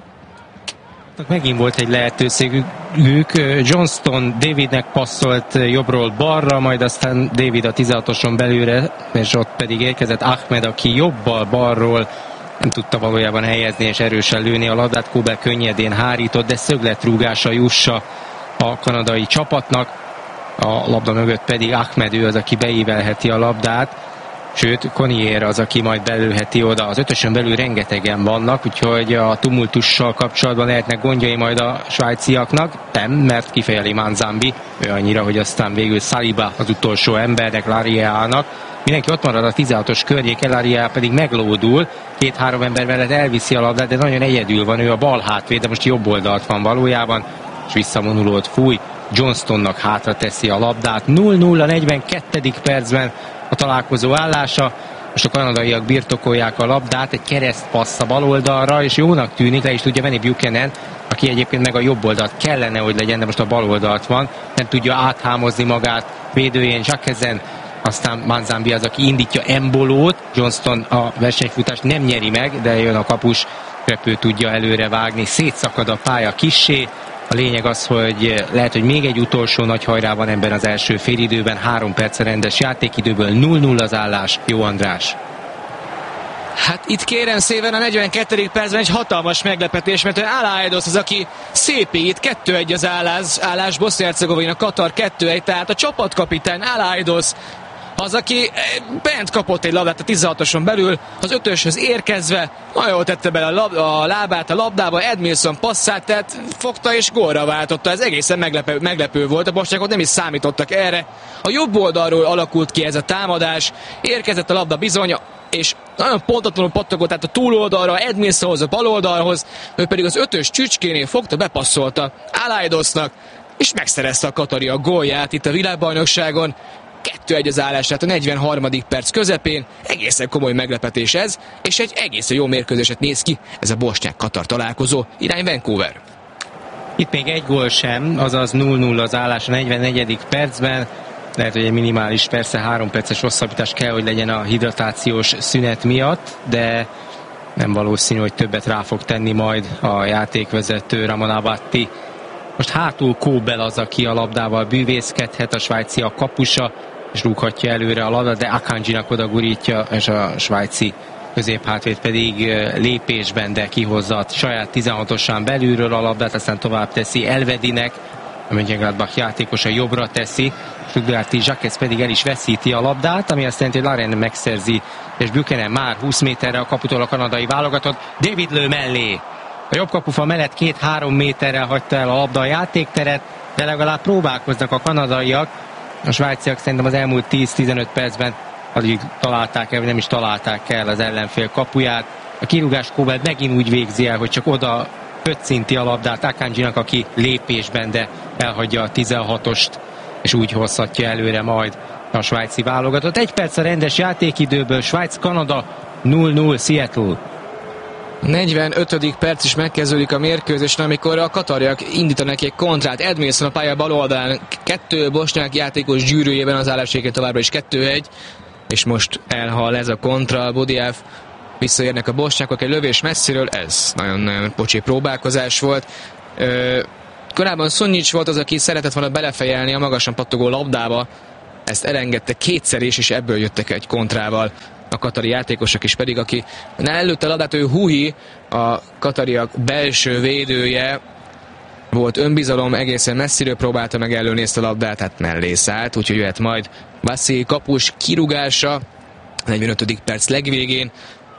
Speaker 1: Megint volt egy lehetőségük. Johnston Davidnek passzolt jobbról balra, majd aztán David a tizenhatoson belőle, és ott pedig érkezett Ahmed, aki jobbal balról nem tudta valójában helyezni és erősen lőni a labdát. Kóbel könnyedén hárított, de szögletrúgása jussa a kanadai csapatnak. A labda mögött pedig Ahmed, ő az, aki beívelheti a labdát, sőt, Konier az, aki majd belőheti oda. Az ötösön belül rengetegen vannak, úgyhogy a tumultussal kapcsolatban lehetnek gondjai majd a svájciaknak. Nem, mert kifejeli Manzambi, ő annyira, hogy aztán végül Saliba az utolsó embernek, Lariának. Mindenki ott marad a tizenhatos környéken, Laria pedig meglódul, két-három ember mellett elviszi a labdát, de nagyon egyedül van, ő a bal hátvéd, de most jobb oldalt van valójában, és visszavonulót fúj. Johnstonnak hátra teszi a labdát. nulla nulla negyvenkettedik percben a találkozó állása. Most a kanadaiak birtokolják a labdát, egy keresztpassz a bal oldalra, és jónak tűnik, le is tudja menni Buchanan, aki egyébként meg a jobb oldalt kellene, hogy legyen, de most a bal oldalt van. Nem tudja áthámozni magát védőjén Jacquezen, aztán Manzambi az, aki indítja Embolót. Johnston a versenyfutást nem nyeri meg, de jön a kapus, Krepő tudja előre vágni, szétszakad a pálya kissé. A lényeg az, hogy lehet, hogy még egy utolsó nagy hajrá van ebben az első félidőben, három perc rendes játékidőből, nulla nulla az állás. Jó András.
Speaker 2: Hát itt kérem szépen a negyvenkettedik percben egy hatalmas meglepetés, mert Aláidos az, aki szépít, kettő egy az állás, állás Bosznia-Hercegovina Katar kettő egy, tehát a csapatkapitány Aláidos az, aki bent kapott egy labdát a tizenhatoson belül, az ötöshöz érkezve, nagyon jól tette bele a, lab, a lábát a labdába, Edmilson passzát, tehát fogta és gólra váltotta. Ez egészen meglepő, meglepő volt, a bosnyákok nem is számítottak erre. A jobb oldalról alakult ki ez a támadás, érkezett a labda bizony, és nagyon pontatlanul pattogott, tehát a túloldalra, Edmilsonhoz, a baloldalhoz, ő pedig az ötös csücskénél fogta, bepasszolta Alaidosnak, és megszerezte a katari a gólját itt a világbajnokságon. kettő egy az állás, tehát a negyvenharmadik perc közepén, egészen komoly meglepetés ez, és egy egészen jó mérkőzéset néz ki ez a bosnyák-Katar találkozó, irány Vancouver.
Speaker 1: Itt még egy gól sem, azaz nulla nulla az állás a negyvennegyedik percben, lehet, hogy egy minimális, persze három perces hosszabbítás kell, hogy legyen a hidratációs szünet miatt, de nem valószínű, hogy többet rá fog tenni majd a játékvezető Ramon Abatti. Most hátul Kóbel az, aki a labdával bűvészkedhet, a svájci a kapusa, és rúghatja előre a labdát, de Akanjinak oda gurítja, és a svájci középhátvéd pedig lépésben, de kihozza a saját tizenhatosán belülről a labdát, aztán tovább teszi Elvedinek, a Mönchengladbach játékosa jobbra teszi, Stuttgarti Jacques pedig el is veszíti a labdát, ami azt jelenti, hogy Laren megszerzi, és Buchanan már húsz méterre a kaputól a kanadai válogatott, David lő mellé. A jobb kapufa mellett két-három méterrel hagyta el a labda a játékteret, de legalább próbálkoznak a kanadaiak. A svájciak szerintem az elmúlt tíz-tizenöt percben addig találták el, vagy nem is találták el az ellenfél kapuját. A kirúgás Kóbel megint úgy végzi el, hogy csak oda pöccinti a labdát Akanjinak, aki lépésben, de elhagyja a tizenhatost, és úgy hozhatja előre majd a svájci válogatott. Egy perc a rendes játékidőből, Svájc-Kanada null null Seattle.
Speaker 2: negyvenötödik perc is megkezdődik a mérkőzésen, amikor a katariak indítanak egy kontrát. Edmilson a pálya bal oldalán, kettő bosnyák játékos gyűrűjében az állásséget továbbra is kettő egy, és most elhal ez a kontra. Budiaf visszaérnek a bosnyákok, egy lövés messziről, ez nagyon-nagyon pocsi próbálkozás volt. Ö, korábban Szonyics volt az, aki szeretett volna belefejelni a magasan pattogó labdába, ezt elengedte kétszer is, és ebből jöttek egy kontrával a katari játékosok is, pedig aki előtte a labdát, ő Huhi, a katariak belső védője, volt önbizalom, egészen messziről próbálta meg előni ezt a labdát, hát mellé szállt, úgyhogy jöhet majd Vasil kapus kirúgása negyvenötödik perc legvégén.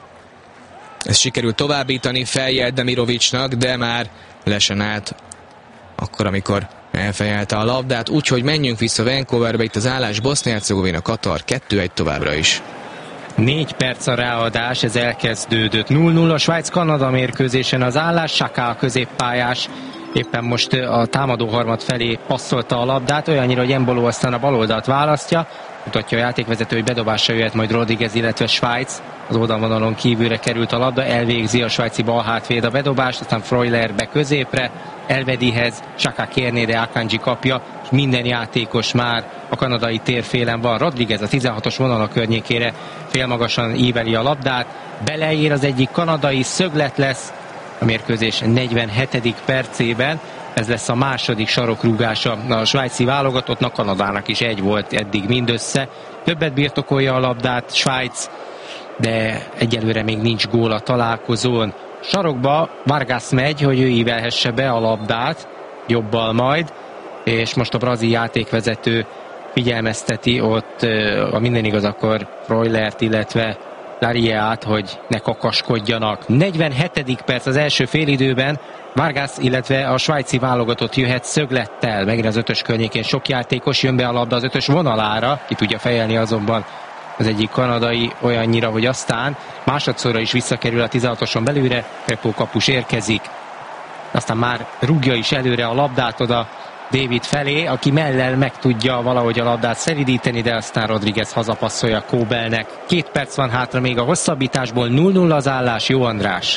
Speaker 2: Ezt sikerült továbbítani Feljel Demirovicsnak, de már lesen át akkor, amikor elfejelte a labdát, úgyhogy menjünk vissza Vancouverbe, itt az állás Bosznia-Hercegovina, Katar kettő egy továbbra is.
Speaker 1: Négy perc a ráadás, ez elkezdődött. null null a Svájc-Kanada mérkőzésen az állás, Saka a középpályás éppen most a támadó harmad felé passzolta a labdát, olyannyira, hogy Embolo aztán a baloldalt választja, mutatja a játékvezető, hogy bedobásra jöhet majd Rodriguez, illetve Svájc. Az oldalvonalon kívülre került a labda, elvégzi a svájci bal hátvéd a bedobást, aztán Freuler be középre, Elvedihez, Saka kérné, de Akanji kapja, és minden játékos már a kanadai térfélen van. Rodriguez a tizenhatos vonal környékére félmagasan íveli a labdát, beleér az egyik kanadai, szöglet lesz a mérkőzés negyvenhetedik percében. Ez lesz a második sarokrúgása a svájci válogatottnak, Kanadának is egy volt eddig mindössze. Többet birtokolja a labdát Svájc, de egyelőre még nincs gól a találkozón. Sarokba Vargas megy, hogy ő ívelhesse be a labdát, jobbal majd, és most a brazil játékvezető figyelmezteti ott, a minden igaz, akkor Freulert, illetve Lariát, hogy ne kakaskodjanak. negyvenhetedik perc az első félidőben, Vargas, illetve a svájci válogatott jöhet szöglettel, megint az ötös környékén sok játékos, jön be a labda az ötös vonalára, ki tudja fejelni azonban az egyik kanadai olyannyira, hogy aztán másodszorra is visszakerül a tizenhatoson belőle, Krepó kapus érkezik, aztán már rúgja is előre a labdát oda David felé, aki mellel meg tudja valahogy a labdát szelidíteni, de aztán Rodriguez hazapasszolja Kóbelnek. Két perc van hátra még a hosszabbításból, null null az állás, Jó András.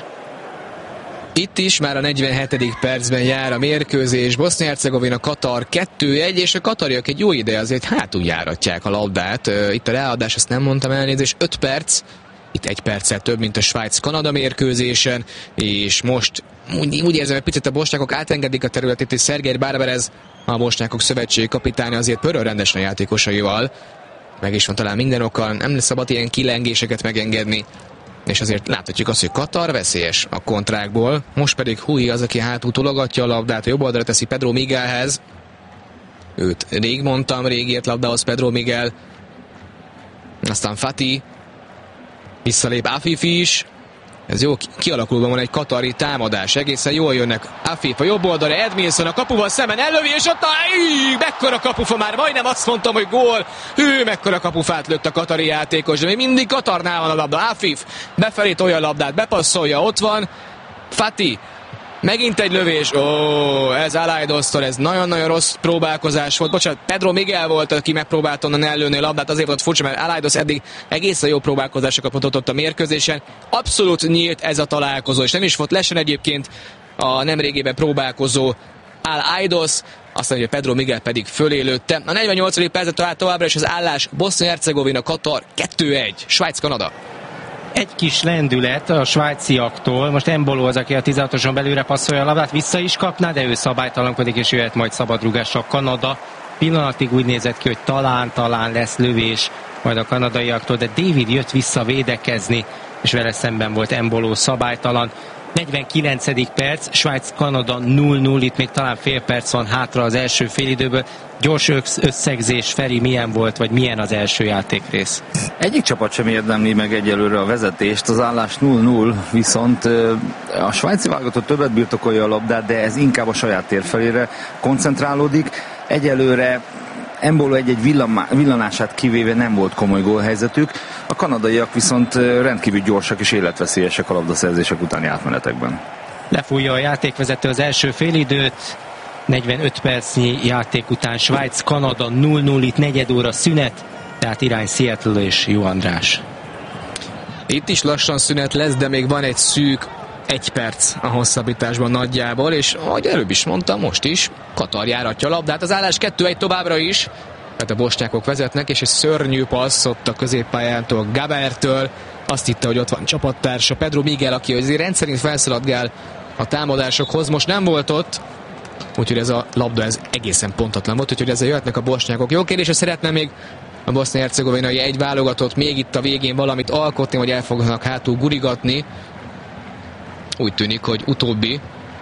Speaker 2: Itt is már a negyvenhetedik percben jár a mérkőzés, Bosznia-Hercegovina, Katar kettő egy, és a katariak egy jó ideje azért hátul járatják a labdát. Itt a ráadás, ezt nem mondtam, elnézést, öt perc, itt egy perccel több, mint a Svájc-Kanada mérkőzésen, és most úgy, úgy érzem, hogy picit a bosnyákok átengedik a területét, és Szergej Barbarez, a bosnyákok szövetségi kapitánya azért pöröl rendesen a játékosaival. Meg is van talán minden oka, nem szabad ilyen kilengéseket megengedni, és azért láthatjuk azt, hogy Katar veszélyes a kontrákból. Most pedig Hui az, aki hátul tologatja a labdát, a jobb oldalra teszi Pedro Miguelhez. Őt rég mondtam, rég ért labdához Pedro Miguel. Aztán Fati. Visszalép Afif is. Ez jó, kialakulva van egy katari támadás. Egészen jól jönnek. Afif a jobb oldalra, Edmilson a kapuval szemben ellövi, és ott a... Íj, mekkora kapufa már, majdnem azt mondtam, hogy gól. Hű, mekkora kapufát lőtt a katari játékos, de még mindig Katarnál van a labda. Afif befelé tolja a labdát, bepasszolja, ott van Fati. Megint egy lövés. Ó, ez Alaidostól, ez nagyon-nagyon rossz próbálkozás volt. Bocsánat, Pedro Miguel volt, aki megpróbált onnan ellőni a labdát, azért volt furcsa, mert Alaidos eddig egészen jó próbálkozásokat mutatott a mérkőzésen. Abszolút nyílt ez a találkozó, és nem is volt lesen egyébként a nemrégében próbálkozó Alaidos, aztán ugye Pedro Miguel pedig fölélőtte. A negyvennyolcadik percet talált továbbra, és az állás Bosznia-Hercegovina, Katar kettő egy, Svájc-Kanada.
Speaker 1: Egy kis lendület a svájciaktól, most Embolo az, aki a tizenhatoson belőle passzolja a labdát, vissza is kapná, de ő szabálytalankodik, és jöhet majd szabadrúgással Kanada. Pillanatig úgy nézett ki, hogy talán-talán lesz lövés majd a kanadaiaktól, de David jött vissza védekezni és vele szemben volt Embolo szabálytalan. negyvenkilencedik perc, Svájc-Kanada nulla null, itt még talán fél perc van hátra az első félidőből. Gyors összegzés, Feri, milyen volt, vagy milyen az első játékrész?
Speaker 3: Egyik csapat sem érdemli meg egyelőre a vezetést, az állás nulla null, viszont a svájci válogatott többet birtokolja a labdát, de ez inkább a saját térfelére koncentrálódik. Egyelőre Embolo egy-egy villanását kivéve nem volt komoly gólhelyzetük, a kanadaiak viszont rendkívül gyorsak és életveszélyesek a labdaszerzések utáni átmenetekben.
Speaker 1: Lefújja a játékvezető az első félidőt, negyvenöt percnyi játék után Svájc-Kanada nulla null, itt negyed óra szünet, tehát irány Seattle és Jó András.
Speaker 2: Itt is lassan szünet lesz, de még van egy szűk egy perc a hosszabbításban nagyjából, és ahogy előbb is mondtam, most is Katar járatja a labdát. Az állás kettő egy továbbra is, mert a bosnyákok vezetnek, és egy szörnyű passz ott a középpályától, Gabertől. Azt hitte, hogy ott van csapattársa, Pedro Miguel, aki azért rendszerint felszaladgál a támadásokhoz, most nem volt ott, úgyhogy ez a labda ez egészen pontatlan volt, úgyhogy ezzel jöhetnek a bosnyákok. Jó kérdés, hogy szeretne még a bosznia-hercegovinai egy válogatott még itt a végén valamit alkotni, vagy el fognak hátul gurigatni. Úgy tűnik, hogy utóbbi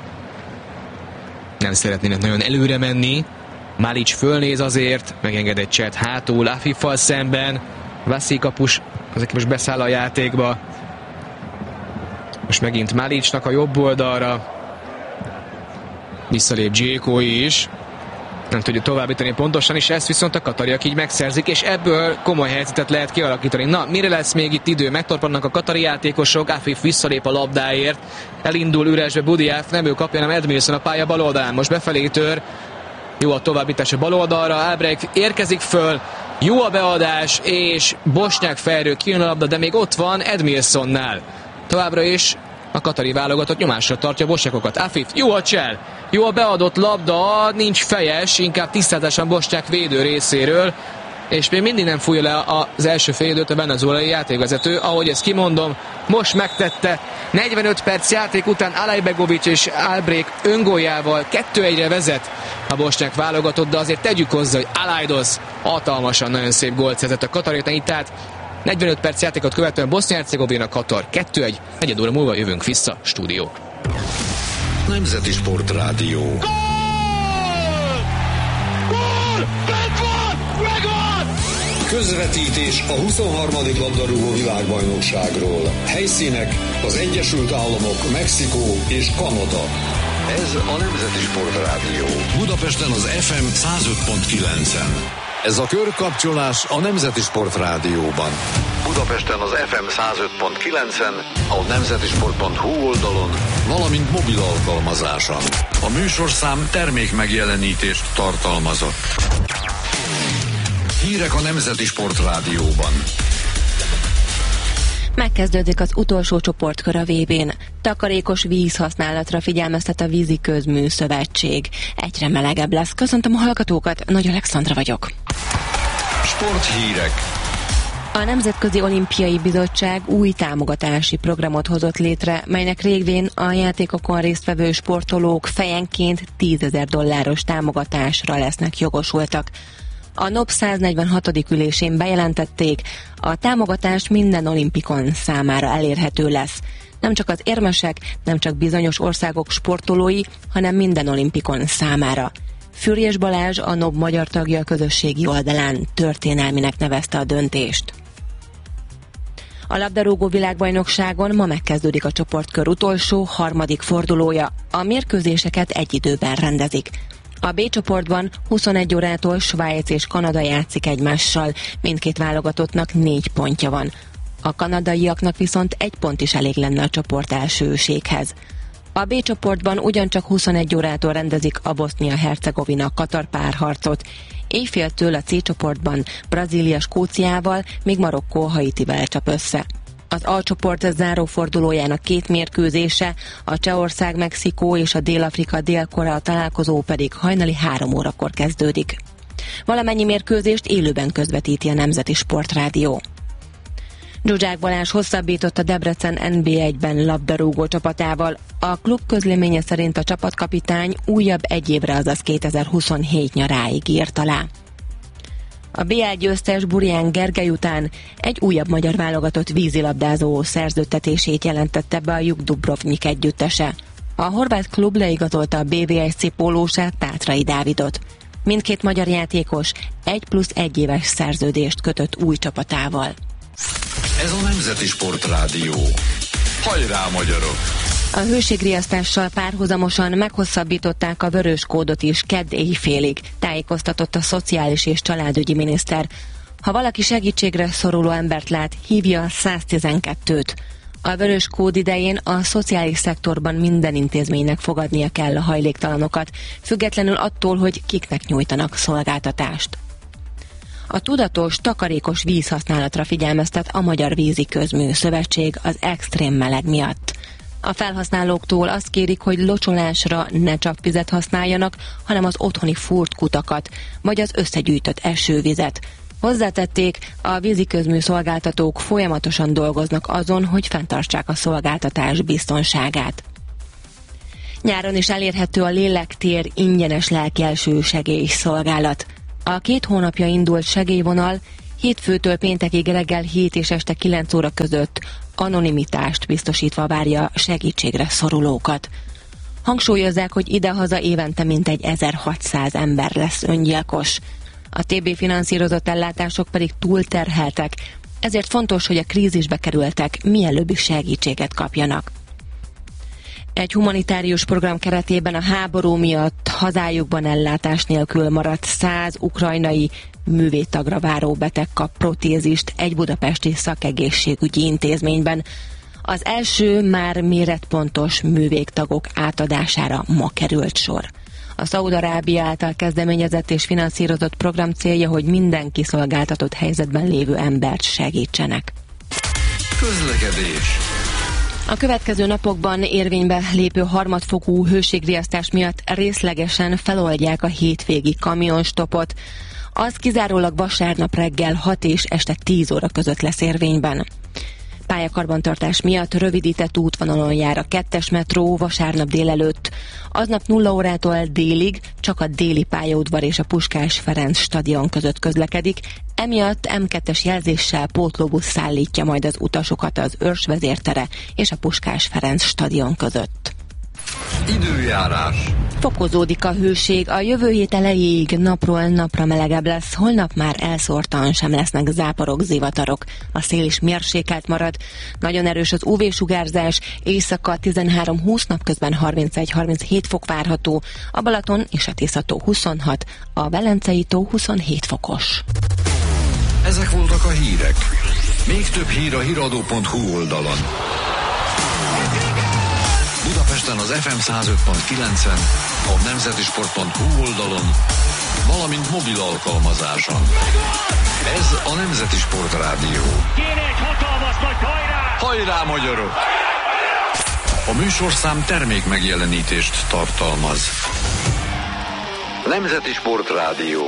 Speaker 2: nem szeretnének nagyon előre menni. Malic fölnéz azért, megenged egy cselt hátul Afiffal szemben. Vassi kapus, az most beszáll a játékba. Most megint Malicnak a jobb oldalra. Visszalép Dzséko is. Nem tudja továbbítani pontosan, és ezt viszont a katariak így megszerzik, és ebből komoly helyzetet lehet kialakítani. Na, mire lesz még itt idő? Megtorpannak a katari játékosok, Afif visszalép a labdáért, elindul üresbe Budiaf, nem ő kapja, hanem Edmilson a pálya bal oldalán, most befelé tör, jó a továbbítás a bal oldalra, Albrecht érkezik föl, jó a beadás, és bosnyák fejről kijön a labda, de még ott van Edmilsonnál. Továbbra is a katari válogatott nyomásra tartja a bosnyákokat. Afif, jó a csel, jó a beadott labda, nincs fejes, inkább tisztázásan bosnyák védő részéről, és még mindig nem fújja le az első félidőt a venezuelai játékvezető, ahogy ezt kimondom, most megtette. negyvenöt perc játék után Alajbegovic és Albrecht öngóljával kettő egyre vezet a bosnyák válogatott, de azért tegyük hozzá, hogy Alajdos hatalmasan nagyon szép gólt szerzett a kataréknak, itt tehát negyvenöt perc játékot követően Bosznia-Hercegovina, Katar kettő egy, negyed óra múlva jövünk vissza, stúdió.
Speaker 4: Nemzeti Sportrádió.
Speaker 5: Gól! Gól! Bent van! Megvan!
Speaker 4: Közvetítés a huszonharmadik labdarúgó világbajnokságról. Helyszínek az Egyesült Államok, Mexikó és Kanada. Ez a Nemzeti Sportrádió. Budapesten az ef em száz öt pont kilencen. Ez a körkapcsolás a Nemzeti Sportrádióban. Budapesten az ef em száz öt pont kilencen, a nemzetisport pont hu oldalon, valamint mobil alkalmazáson. A műsorszám termék megjelenítést tartalmazott. Hírek a Nemzeti Sportrádióban.
Speaker 6: Megkezdődik az utolsó csoportkör a vé bén. Takarékos vízhasználatra figyelmeztet a Vízi Közmű Szövetség. Egyre melegebb lesz. Köszöntöm a hallgatókat, Nagy Alexandra vagyok.
Speaker 4: Sporthírek.
Speaker 6: A Nemzetközi Olimpiai Bizottság új támogatási programot hozott létre, melynek révén a játékokon résztvevő sportolók fejenként tízezer dolláros támogatásra lesznek jogosultak. A en o pé száznegyvenhatodik ülésén bejelentették, a támogatás minden olimpikon számára elérhető lesz. Nem csak az érmesek, nem csak bizonyos országok sportolói, hanem minden olimpikon számára. Füriyes Balázs, a en o pé magyar tagja a közösségi oldalán történelminek nevezte a döntést. A labdarúgó világbajnokságon ma megkezdődik a csoportkör utolsó, harmadik fordulója. A mérkőzéseket egy időben rendezik. A B csoportban huszonegy órától Svájc és Kanada játszik egymással, mindkét válogatottnak négy pontja van. A kanadaiaknak viszont egy pont is elég lenne a csoport elsőséghez. A B csoportban ugyancsak huszonegy órától rendezik a Bosznia-Hercegovina-Katar párharcot. Éjféltől a C csoportban Brazília Skóciával, míg Marokkó Haitivel csap össze. Az A csoport záró fordulójának két mérkőzése, a Csehország, Mexikó és a Dél-Afrika Dél-Korea találkozó pedig hajnali három órakor kezdődik. Valamennyi mérkőzést élőben közvetíti a Nemzeti Sportrádió. Zsuzsák Balázs hosszabbított a Debrecen en bé egyben labdarúgó csapatával. A klub közleménye szerint a csapatkapitány újabb egy évre, azaz kétezer-huszonhét nyaráig írt alá. A bé el győztes Burján Gergely után egy újabb magyar válogatott vízilabdázó szerződtetését jelentette be a Juk Dubrovnik együttese. A horvát klub leigazolta a bé vé es cé pólósát, Tátrai Dávidot. Mindkét magyar játékos egy plusz egy éves szerződést kötött új csapatával.
Speaker 4: Ez a Nemzeti Sportrádió. Hajrá, magyarok!
Speaker 6: A hőségriasztással párhuzamosan meghosszabbították a vörös kódot is kedd éjfélig, tájékoztatott a szociális és családügyi miniszter. Ha valaki segítségre szoruló embert lát, hívja száztizenkettőt. A vörös kód idején a szociális szektorban minden intézménynek fogadnia kell a hajléktalanokat, függetlenül attól, hogy kiknek nyújtanak szolgáltatást. A tudatos, takarékos vízhasználatra figyelmeztet a Magyar Vízi Közmű Szövetség az extrém meleg miatt. A felhasználóktól azt kérik, hogy locsolásra ne csak vizet használjanak, hanem az otthoni fúrt kutakat, vagy az összegyűjtött esővizet. Hozzátették, a víziközmű szolgáltatók folyamatosan dolgoznak azon, hogy fenntartsák a szolgáltatás biztonságát. Nyáron is elérhető a Lélektér ingyenes lelkielső segélyszolgálat. A két hónapja indult segélyvonal hétfőtől péntekig reggel hét és este kilenc óra között anonimitást biztosítva várja segítségre szorulókat. Hangsúlyozzák, hogy idehaza évente mintegy ezerhatszáz ember lesz öngyilkos. A té bé finanszírozott ellátások pedig túlterheltek, ezért fontos, hogy a krízisbe kerültek mielőbbi segítséget kapjanak. Egy humanitárius program keretében a háború miatt hazájukban ellátás nélkül maradt száz ukrajnai művéttagra váró beteg kap protézist egy budapesti szakegészségügyi intézményben. Az első már méretpontos művégtagok átadására ma került sor. A Szaúd-Arábia által kezdeményezett és finanszírozott program célja, hogy minden kiszolgáltatott helyzetben lévő embert segítsenek.
Speaker 4: Közlekedés.
Speaker 6: A következő napokban érvénybe lépő harmadfokú hőségriasztás miatt részlegesen feloldják a hétvégi kamionstopot. Az kizárólag vasárnap reggel hat és este tíz óra között lesz érvényben. Pályakarbantartás miatt rövidített útvonalon jár a kettes metró vasárnap délelőtt. Aznap nulla órától délig csak a déli pályaudvar és a Puskás Ferenc stadion között közlekedik, emiatt em kettes jelzéssel pótlóbusz szállítja majd az utasokat az Őrs vezértere és a Puskás Ferenc stadion között.
Speaker 4: Időjárás.
Speaker 6: Fokozódik a hőség, a jövő hét elejéig napról napra melegebb lesz, holnap már elszórtan sem lesznek záporok, zivatarok. A szél is mérsékelt marad, nagyon erős az ú vé-sugárzás, éjszaka tizenhárom-húsz, napközben harmincegy-harminchét fok várható, a Balaton és a Tisza-tó huszonhat, a Velencei tó huszonhét fokos.
Speaker 4: Ezek voltak a hírek. Még több hír a híradó pont hú oldalon. Budapesten az ef em száz öt pont kilencen, a nemzetisport pont hú oldalon, valamint mobil alkalmazáson. Ez a Nemzeti Sportrádió.
Speaker 5: Kéne egy hatalmas nagy hajrá!
Speaker 4: Hajrá, magyarok! A műsorszám termék megjelenítést tartalmaz. Nemzeti Sportrádió.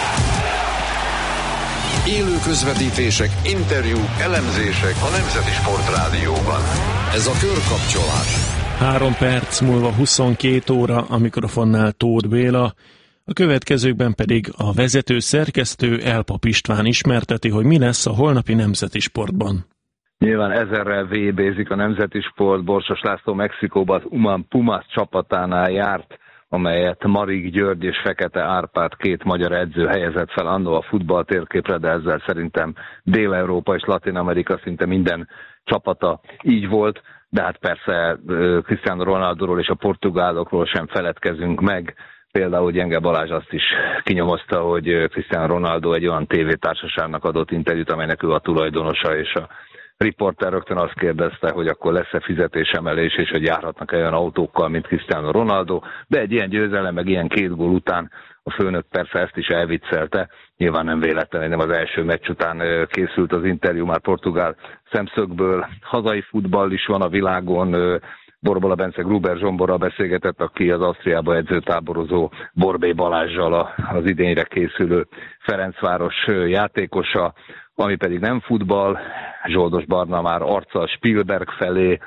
Speaker 4: Élő közvetítések, interjúk, elemzések a Nemzeti Sportrádióban. Ez a körkapcsolás.
Speaker 7: Három perc múlva huszonkét óra, a mikrofonnál Tóth Béla, a következőkben pedig a vezető szerkesztő Elpap István ismerteti, hogy mi lesz a holnapi Nemzeti Sportban.
Speaker 8: Nyilván ezerrel vébézik a Nemzeti Sport. Borsos László Mexikóban az Uman Pumas csapatánál járt, amelyet Marik György és Fekete Árpád, két magyar edző helyezett fel annó a futball térképre, de ezzel szerintem Dél-Európa és Latin-Amerika szinte minden csapata így volt, de hát persze Cristiano Ronaldóról és a portugálokról sem feledkezünk meg. Például Gyenge Balázs azt is kinyomozta, hogy Cristiano Ronaldo egy olyan tévétársaságnak adott interjút, amelynek ő a tulajdonosa, és a riporter rögtön azt kérdezte, hogy akkor lesz-e fizetésemelés, és hogy járhatnak olyan autókkal, mint Cristiano Ronaldo, de egy ilyen győzelem, meg ilyen két gól után a főnök persze ezt is elviccelte. Nyilván nem véletlen, hogy nem az első meccs után készült az interjú, már portugál szemszögből. Hazai futball is van a világon. Borbola Bence Gruber Zsomborral beszélgetett, aki az Ausztriába edzőtáborozó Borbély Balázssal, az idényre készülő Ferencváros játékosa, ami pedig nem futball. Zsoldos Barna már arccal Spielberg felé,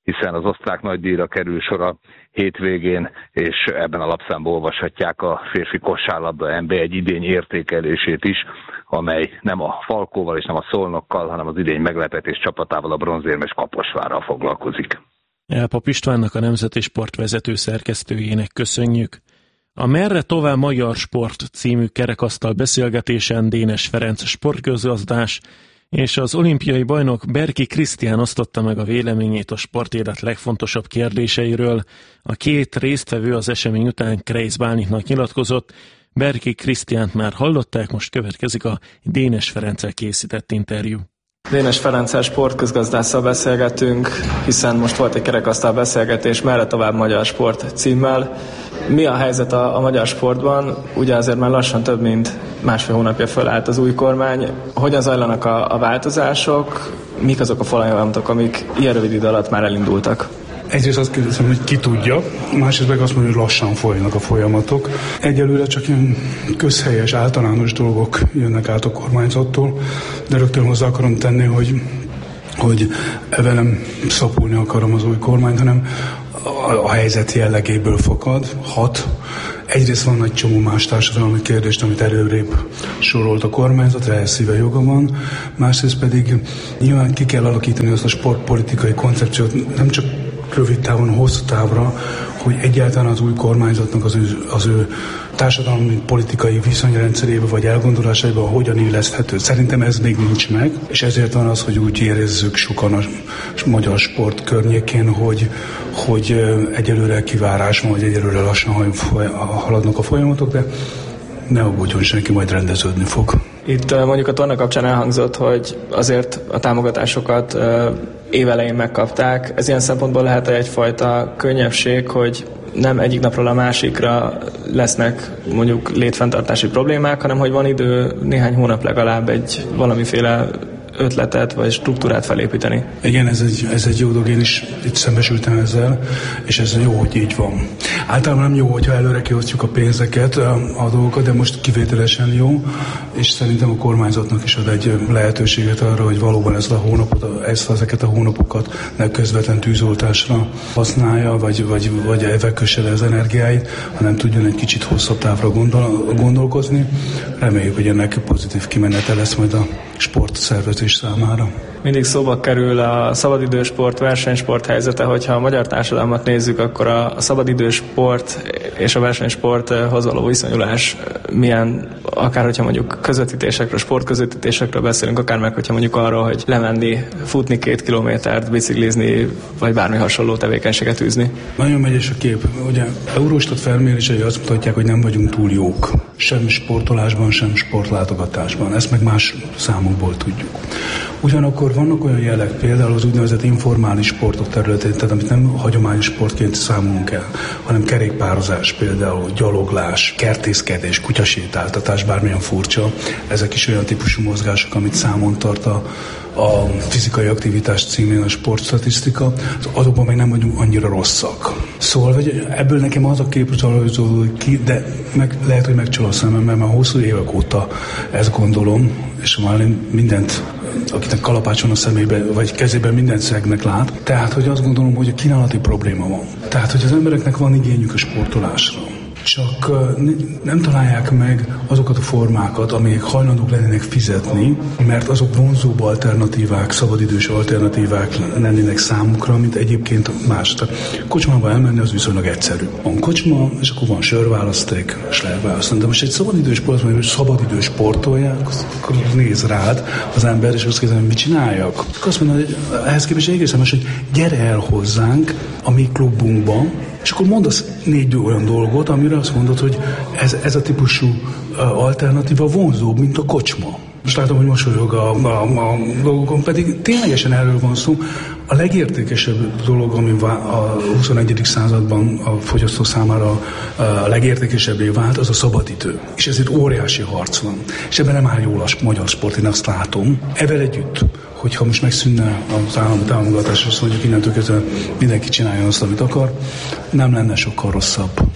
Speaker 8: hiszen az osztrák nagydíjra kerül sor a hétvégén, és ebben a lapszámban olvashatják a férfi kosárlabda en bé egy idény értékelését is, amely nem a Falkóval és nem a Szolnokkal, hanem az idény meglepetés csapatával, a bronzérmes Kaposvárral foglalkozik.
Speaker 7: Elpap Istvánnak, a Nemzeti Sport vezető szerkesztőjének köszönjük. A Merre tovább magyar sport című kerekasztal beszélgetésen Dénes Ferenc sportközgazdás és az olimpiai bajnok Berki Krisztián osztotta meg a véleményét a sportélet legfontosabb kérdéseiről. A két résztvevő az esemény után Kreisz Bálintnak nyilatkozott. Berki Krisztiánt már hallották, most következik a Dénes Ferenccel készített interjú.
Speaker 9: Dénes Ferenccel sportközgazdásszal beszélgetünk, hiszen most volt egy kerekasztal beszélgetés Merre tovább magyar sport címmel. Mi a helyzet a, a magyar sportban? Ugye azért már lassan több mint másfél hónapja fölállt az új kormány. Hogyan zajlanak a, a változások? Mik azok a folyamatok, amik ilyen rövid idő alatt már elindultak?
Speaker 10: Egyrészt azt kérdezem, hogy ki tudja, másrészt meg azt mondja, hogy lassan folynak a folyamatok. Egyelőre csak ilyen közhelyes, általános dolgok jönnek át a kormányzattól, de rögtön hozzá akarom tenni, hogy, hogy ebben nem szapulni akarom az új kormányt, hanem a, a helyzet jellegéből fakad, hat. Egyrészt van egy csomó más társadalmi kérdést, amit előrébb sorolt a kormányzat, ehhez szíve joga van. Másrészt pedig nyilván ki kell alakítani azt a sportpolitikai koncepciót, nem csak rövid távon, hosszú távra, hogy egyáltalán az új kormányzatnak az ő, az ő társadalmi politikai viszonyrendszerébe vagy elgondolásaiba hogyan illeszthető. Szerintem ez még nincs meg, és ezért van az, hogy úgy érezzük sokan a magyar sport környékén, hogy, hogy egyelőre kivárás van, vagy egyelőre lassan haladnak a folyamatok, de ne aggódjon senki, majd rendeződni fog.
Speaker 9: Itt mondjuk a torna kapcsán elhangzott, hogy azért a támogatásokat évelején megkapták. Ez ilyen szempontból lehet egyfajta könnyebbség, hogy nem egyik napról a másikra lesznek mondjuk létfenntartási problémák, hanem hogy van idő néhány hónap legalább egy valamiféle ötletet vagy struktúrát felépíteni.
Speaker 10: Igen, ez egy, ez egy jó dolog, én is itt szembesültem ezzel, és ez jó, hogy így van. Általában nem jó, hogyha előre kiosztjuk a pénzeket, a, a dolgokat, de most kivételesen jó, és szerintem a kormányzatnak is ad egy lehetőséget arra, hogy valóban ezt a hónapot, ezt, ezeket a hónapokat ne közvetlen tűzoltásra használja, vagy, vagy, vagy elvekösse le az energiáit, hanem tudjon egy kicsit hosszabb távra gondol, gondolkozni. Reméljük, hogy ennek pozitív kimenete lesz majd a sportszervezés számára.
Speaker 9: Mindig szóba kerül a szabadidősport, versenysport helyzete, hogyha a magyar társadalmat nézzük, akkor a szabadidősport és a versenysporthoz való viszonyulás milyen, akár hogyha mondjuk közvetítésekről, sportközvetítésekről beszélünk, akár meg hogyha mondjuk arról, hogy lemenni, futni két kilométert, biciklizni, vagy bármi hasonló tevékenységet űzni.
Speaker 10: Nagyon megyes a kép. Ugye Eurostat felmérései azt mutatják, hogy nem vagyunk túl jók. Sem sportolásban, sem sportlátogatásban. Ezt meg más számokból tudjuk. Ugyanakkor vannak olyan jelek, például az úgynevezett informális sportok területén, tehát amit nem hagyományos sportként számolunk el, hanem kerékpározás, például gyaloglás, kertészkedés, kutyasétáltatás, bármilyen furcsa. Ezek is olyan típusú mozgások, amit számon tart a, a fizikai aktivitás címén a sportstatisztika, azokban még nem vagyunk annyira rosszak. Szóval hogy ebből nekem az a kép rajzolódik ki, de meg, lehet, hogy megcsal a szemem, mert már hosszú évek óta ezt gondolom, és már én mindent, akinek kalapács van a szemébe, vagy kezében mindent szegnek lát. Tehát, hogy azt gondolom, hogy a kínálati probléma van. Tehát, hogy az embereknek van igényük a sportolásra. Csak nem találják meg azokat a formákat, amelyek hajlandók lennének fizetni, mert azok vonzóbb alternatívák, szabadidős alternatívák lennének számukra, mint egyébként más. Tehát kocsmába elmenni az viszonylag egyszerű. Van kocsma, és akkor van sörválaszték, és lehet választani. De most egy szabadidős sportot, hogy szabadidős sportolják, akkor néz rád az ember, és azt kérdezi, hogy mit csináljak. Akkor azt mondod, hogy ehhez képest egészen más, hogy gyere el hozzánk a mi klubunkba, és akkor mondasz négy olyan dolgot, amire azt mondod, hogy ez, ez a típusú alternatíva vonzóbb, mint a kocsma. Most látom, hogy mosolyog a, a, a dolgokon, pedig ténylegesen erről van szó. A legértékesebb dolog, ami a huszonegyedik században a fogyasztó számára a legértékesebbé vált, az a szabadidő. És ezért óriási harc van. És ebben nem áll jól a magyar sport, én azt látom. Ezzel együtt, hogyha most megszűnne az állami támogatás, azt mondjuk innentől kezdve mindenki csinálja azt, amit akar, nem lenne sokkal rosszabb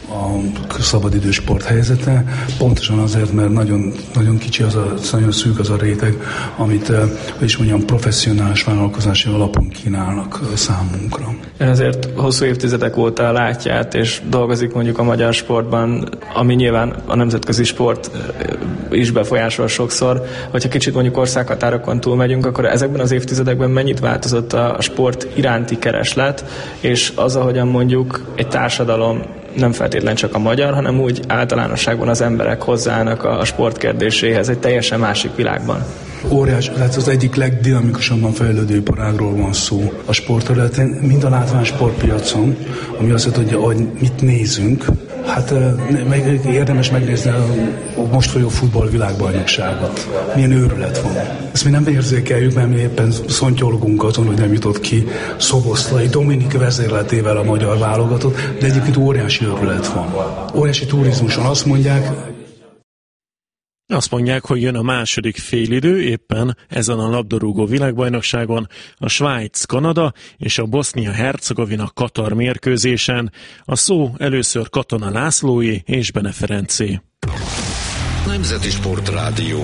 Speaker 10: a szabadidős sport helyzete, pontosan azért, mert nagyon, nagyon kicsi, az a, nagyon szűk az a réteg, amit, hogy is mondjam, professzionális vállalkozási alapon kínálnak számunkra.
Speaker 9: Ön azért hosszú évtizedek óta látját és dolgozik mondjuk a magyar sportban, ami nyilván a nemzetközi sport is befolyásol sokszor. Hogyha kicsit mondjuk országhatárokon túl megyünk, akkor ezekben az évtizedekben mennyit változott a sport iránti kereslet, és az, ahogyan mondjuk egy társadalom, nem feltétlen csak a magyar, hanem úgy általánosságban az emberek hozzáállnak a sport kérdéséhez egy teljesen másik világban.
Speaker 10: Óriás, tehát az egyik legdinamikusabban fejlődő iparágról van szó a sportterületen, mind a látvány sportpiacon, ami azt jelenti, hogy mit nézünk. Hát meg, érdemes megnézni a most folyó futballvilágbajnokságot. Milyen őrület van. Ezt mi nem érzékeljük, mert mi éppen szontyolgunk azon, hogy nem jutott ki Szoboszlai Dominik vezérletével a magyar válogatott, de egyébként óriási őrület van. Óriási turizmuson azt mondják,
Speaker 7: Azt mondják, hogy jön a második félidő, éppen ezen a labdarúgó világbajnokságon, a Svájc-Kanada és a Bosznia-Hercegovina-Katar mérkőzésen. A szó először Katona Lászlóé és Bene Ferencé.
Speaker 4: Nemzeti Sportrádió.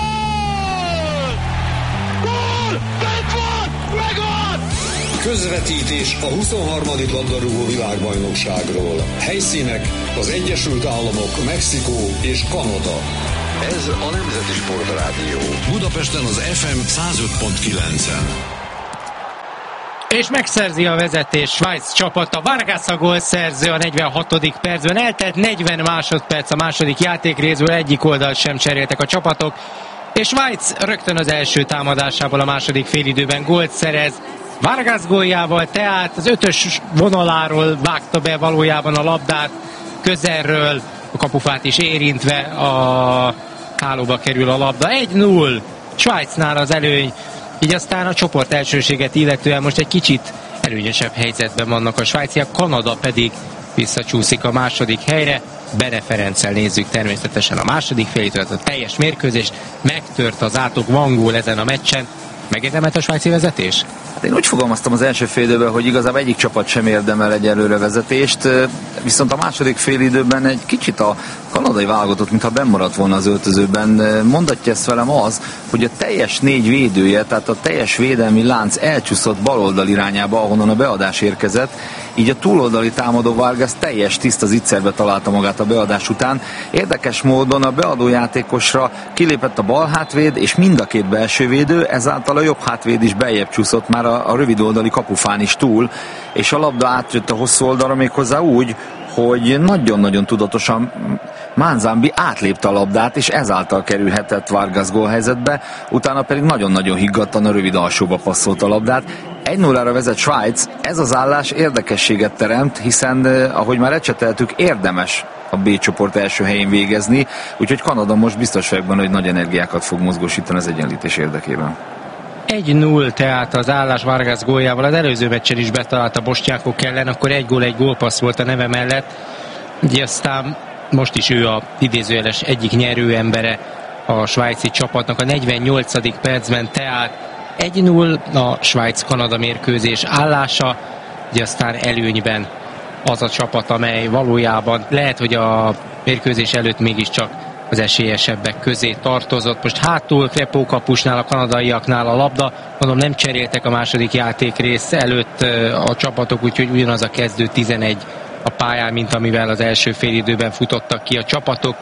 Speaker 4: Közvetítés a huszonharmadik labdarúgó világbajnokságról. Helyszínek az Egyesült Államok, Mexikó és Kanada. Ez a Nemzeti Sportrádió. Budapesten az ef em száz öt pont kilencen.
Speaker 1: És megszerzi a vezetés Svájc csapata. Vargas a gólszerző a negyvenhatodik percben. Eltelt negyven másodperc a második játékrészből, egyik oldalt sem cseréltek a csapatok. És Svájc rögtön az első támadásából a második félidőben gólt szerez. Vargas góljával, tehát az ötös vonaláról vágta be valójában a labdát, közelről, a kapufát is érintve a hálóba kerül a labda. egy null Svájcnál az előny, így aztán a csoport elsőséget illetően most egy kicsit előnyösebb helyzetben vannak a svájciak, Kanada pedig visszacsúszik a második helyre. Bene Ferenccel nézzük természetesen a második félit, a teljes mérkőzést, megtört az átok, van gól ezen a meccsen. Megérdemelt a svájci vezetés?
Speaker 3: Hát én úgy fogalmaztam az első fél időben, hogy igazából egyik csapat sem érdemel egyelőre vezetést, viszont a második fél időben egy kicsit a kanadai válogatott, mintha bennmaradt volna az öltözőben. Mondatja ezt velem az, hogy a teljes négy védője, tehát a teljes védelmi lánc elcsúszott baloldal irányába, ahonnan a beadás érkezett, így a túloldali támadó Vargas teljes tiszta zicserbe találta magát a beadás után. Érdekes módon a beadó játékosra kilépett a bal hátvéd és mind a két belső védő, ezáltal a jobb hátvéd is beljebb csúszott már a, a rövid oldali kapufán is túl, és a labda átjött a hosszú oldalra méghozzá úgy, hogy nagyon-nagyon tudatosan Manzambi átlépte a labdát, és ezáltal kerülhetett Vargas gólhelyzetbe, utána pedig nagyon-nagyon higgadtan a rövid alsóba passzolt a labdát. egy nullára vezet Svájc, ez az állás érdekességet teremt, hiszen ahogy már ecseteltük, érdemes a B csoport első helyén végezni, úgyhogy Kanada most biztos vagyok benne, hogy nagy energiákat fog mozgósítani az egyenlítés érdekében.
Speaker 1: egy null tehát az állás Vargas góljával, az előző meccsen is betalált a bosnyákok ellen, akkor egy gól, egy gólpassz volt a neve mellett, így aztán most is ő a idézőjeles egyik nyerő embere a svájci csapatnak a negyvennyolcadik percben, tehát egy null a Svájc-Kanada mérkőzés állása, így aztán előnyben az a csapat, amely valójában lehet, hogy a mérkőzés előtt mégiscsak az esélyesebbek közé tartozott. Most hátul Krepó kapusnál, a kanadaiaknál a labda, mondom, nem cseréltek a második játékrész előtt a csapatok, úgyhogy ugyanaz a kezdő tizenegy a pályán, mint amivel az első félidőben futottak ki a csapatok,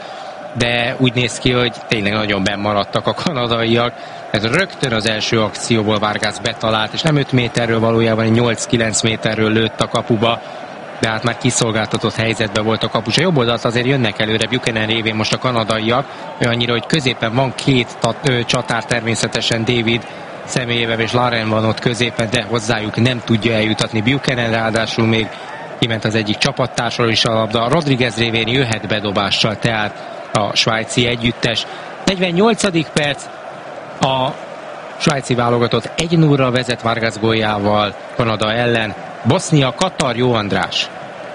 Speaker 1: de úgy néz ki, hogy tényleg nagyon bennmaradtak a kanadaiak. Ez rögtön az első akcióból Vargas betalált, és nem öt méterről, valójában nyolc-kilenc méterről lőtt a kapuba, de hát már kiszolgáltatott helyzetben volt a kapus. A jobb oldalt azért jönnek előre Buchanan révén most a kanadaiak, olyannyira, hogy középen van két tat, ö, csatár természetesen David személyével, és Laren van ott középen, de hozzájuk nem tudja eljutatni Buchanan, ráadásul még kiment az egyik csapattársról is a labda. Rodriguez révén jöhet bedobással, tehát a svájci együttes. negyvennyolcadik perc, a svájci válogatott egy nullra vezet Vargas góljával Kanada ellen. Bosznia, Katar, Jó András.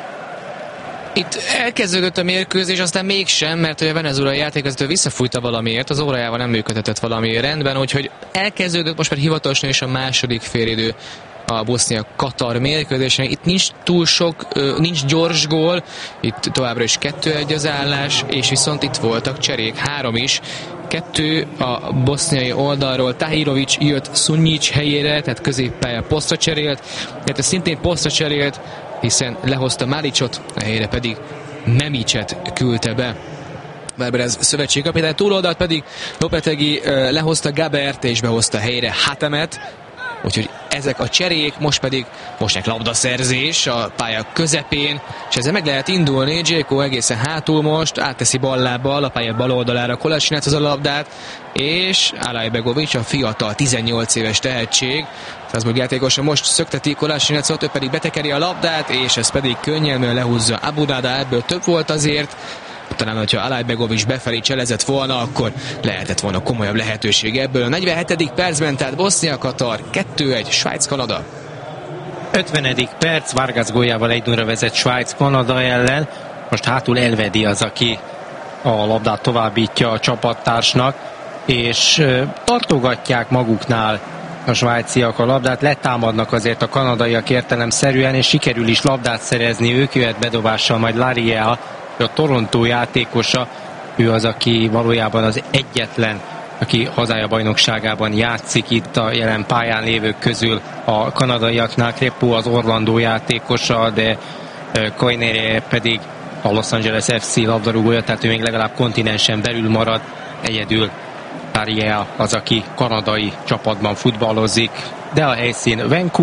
Speaker 2: Itt elkezdődött a mérkőzés, aztán mégsem, mert a venezuelai játékvezető visszafújta valamiért, az órájával nem működhetett valami rendben, úgyhogy elkezdődött most már hivatalosan is a második félidő. a Bosznia-Katar mérkőzésen. Itt nincs túl sok, nincs gyors gól, itt továbbra is kettő egy az állás, és viszont itt voltak cserék, három is. Kettő a boszniai oldalról, Tahirovic jött Szunyic helyére, tehát középpálya posztra cserélt, illetve szintén posztra cserélt, hiszen lehozta Málicsot, a helyére pedig Memicet küldte be. Berberez szövetségkapitány, túloldalt pedig Lopetegi lehozta Gabert és behozta helyére Hatemet, úgyhogy ezek a cserék, most pedig most labdaszerzés a pálya közepén, és ezzel meg lehet indulni. Dzséko egészen hátul most, átteszi ballábbal a pálya bal oldalára Kolasinac az a labdát, és Alajbegovic, a fiatal tizennyolc éves tehetség, Strasbourg játékosa most szökteti Kolasinacot, ő pedig betekeri a labdát, és ez pedig könnyelműen lehúzza Abudada, ebből több volt azért. Talán, hogyha Alajbegovic befelé cselezett volna, akkor lehetett volna komolyabb lehetőség ebből. A negyvenhetedik percben, tehát Bosznia-Katar kettő egy, Svájc-Kanada.
Speaker 1: ötvenedik perc, Vargas góljával egy nullra vezet Svájc Kanada ellen. Most hátul Elvedi az, aki a labdát továbbítja a csapattársnak, és tartogatják maguknál a svájciak a labdát, letámadnak azért a kanadaiak értelemszerűen, és sikerül is labdát szerezni, ők jöhet bedobással, majd Lariea, a Toronto játékosa, ő az, aki valójában az egyetlen, aki hazája bajnokságában játszik itt a jelen pályán lévők közül a kanadaiaknál. Crépeau az Orlando játékosa, de Koinere pedig a Los Angeles ef cé labdarúgója, tehát ő még legalább kontinensen belül marad. Egyedül Lariea az, aki kanadai csapatban futballozik, de a helyszín Vancouver.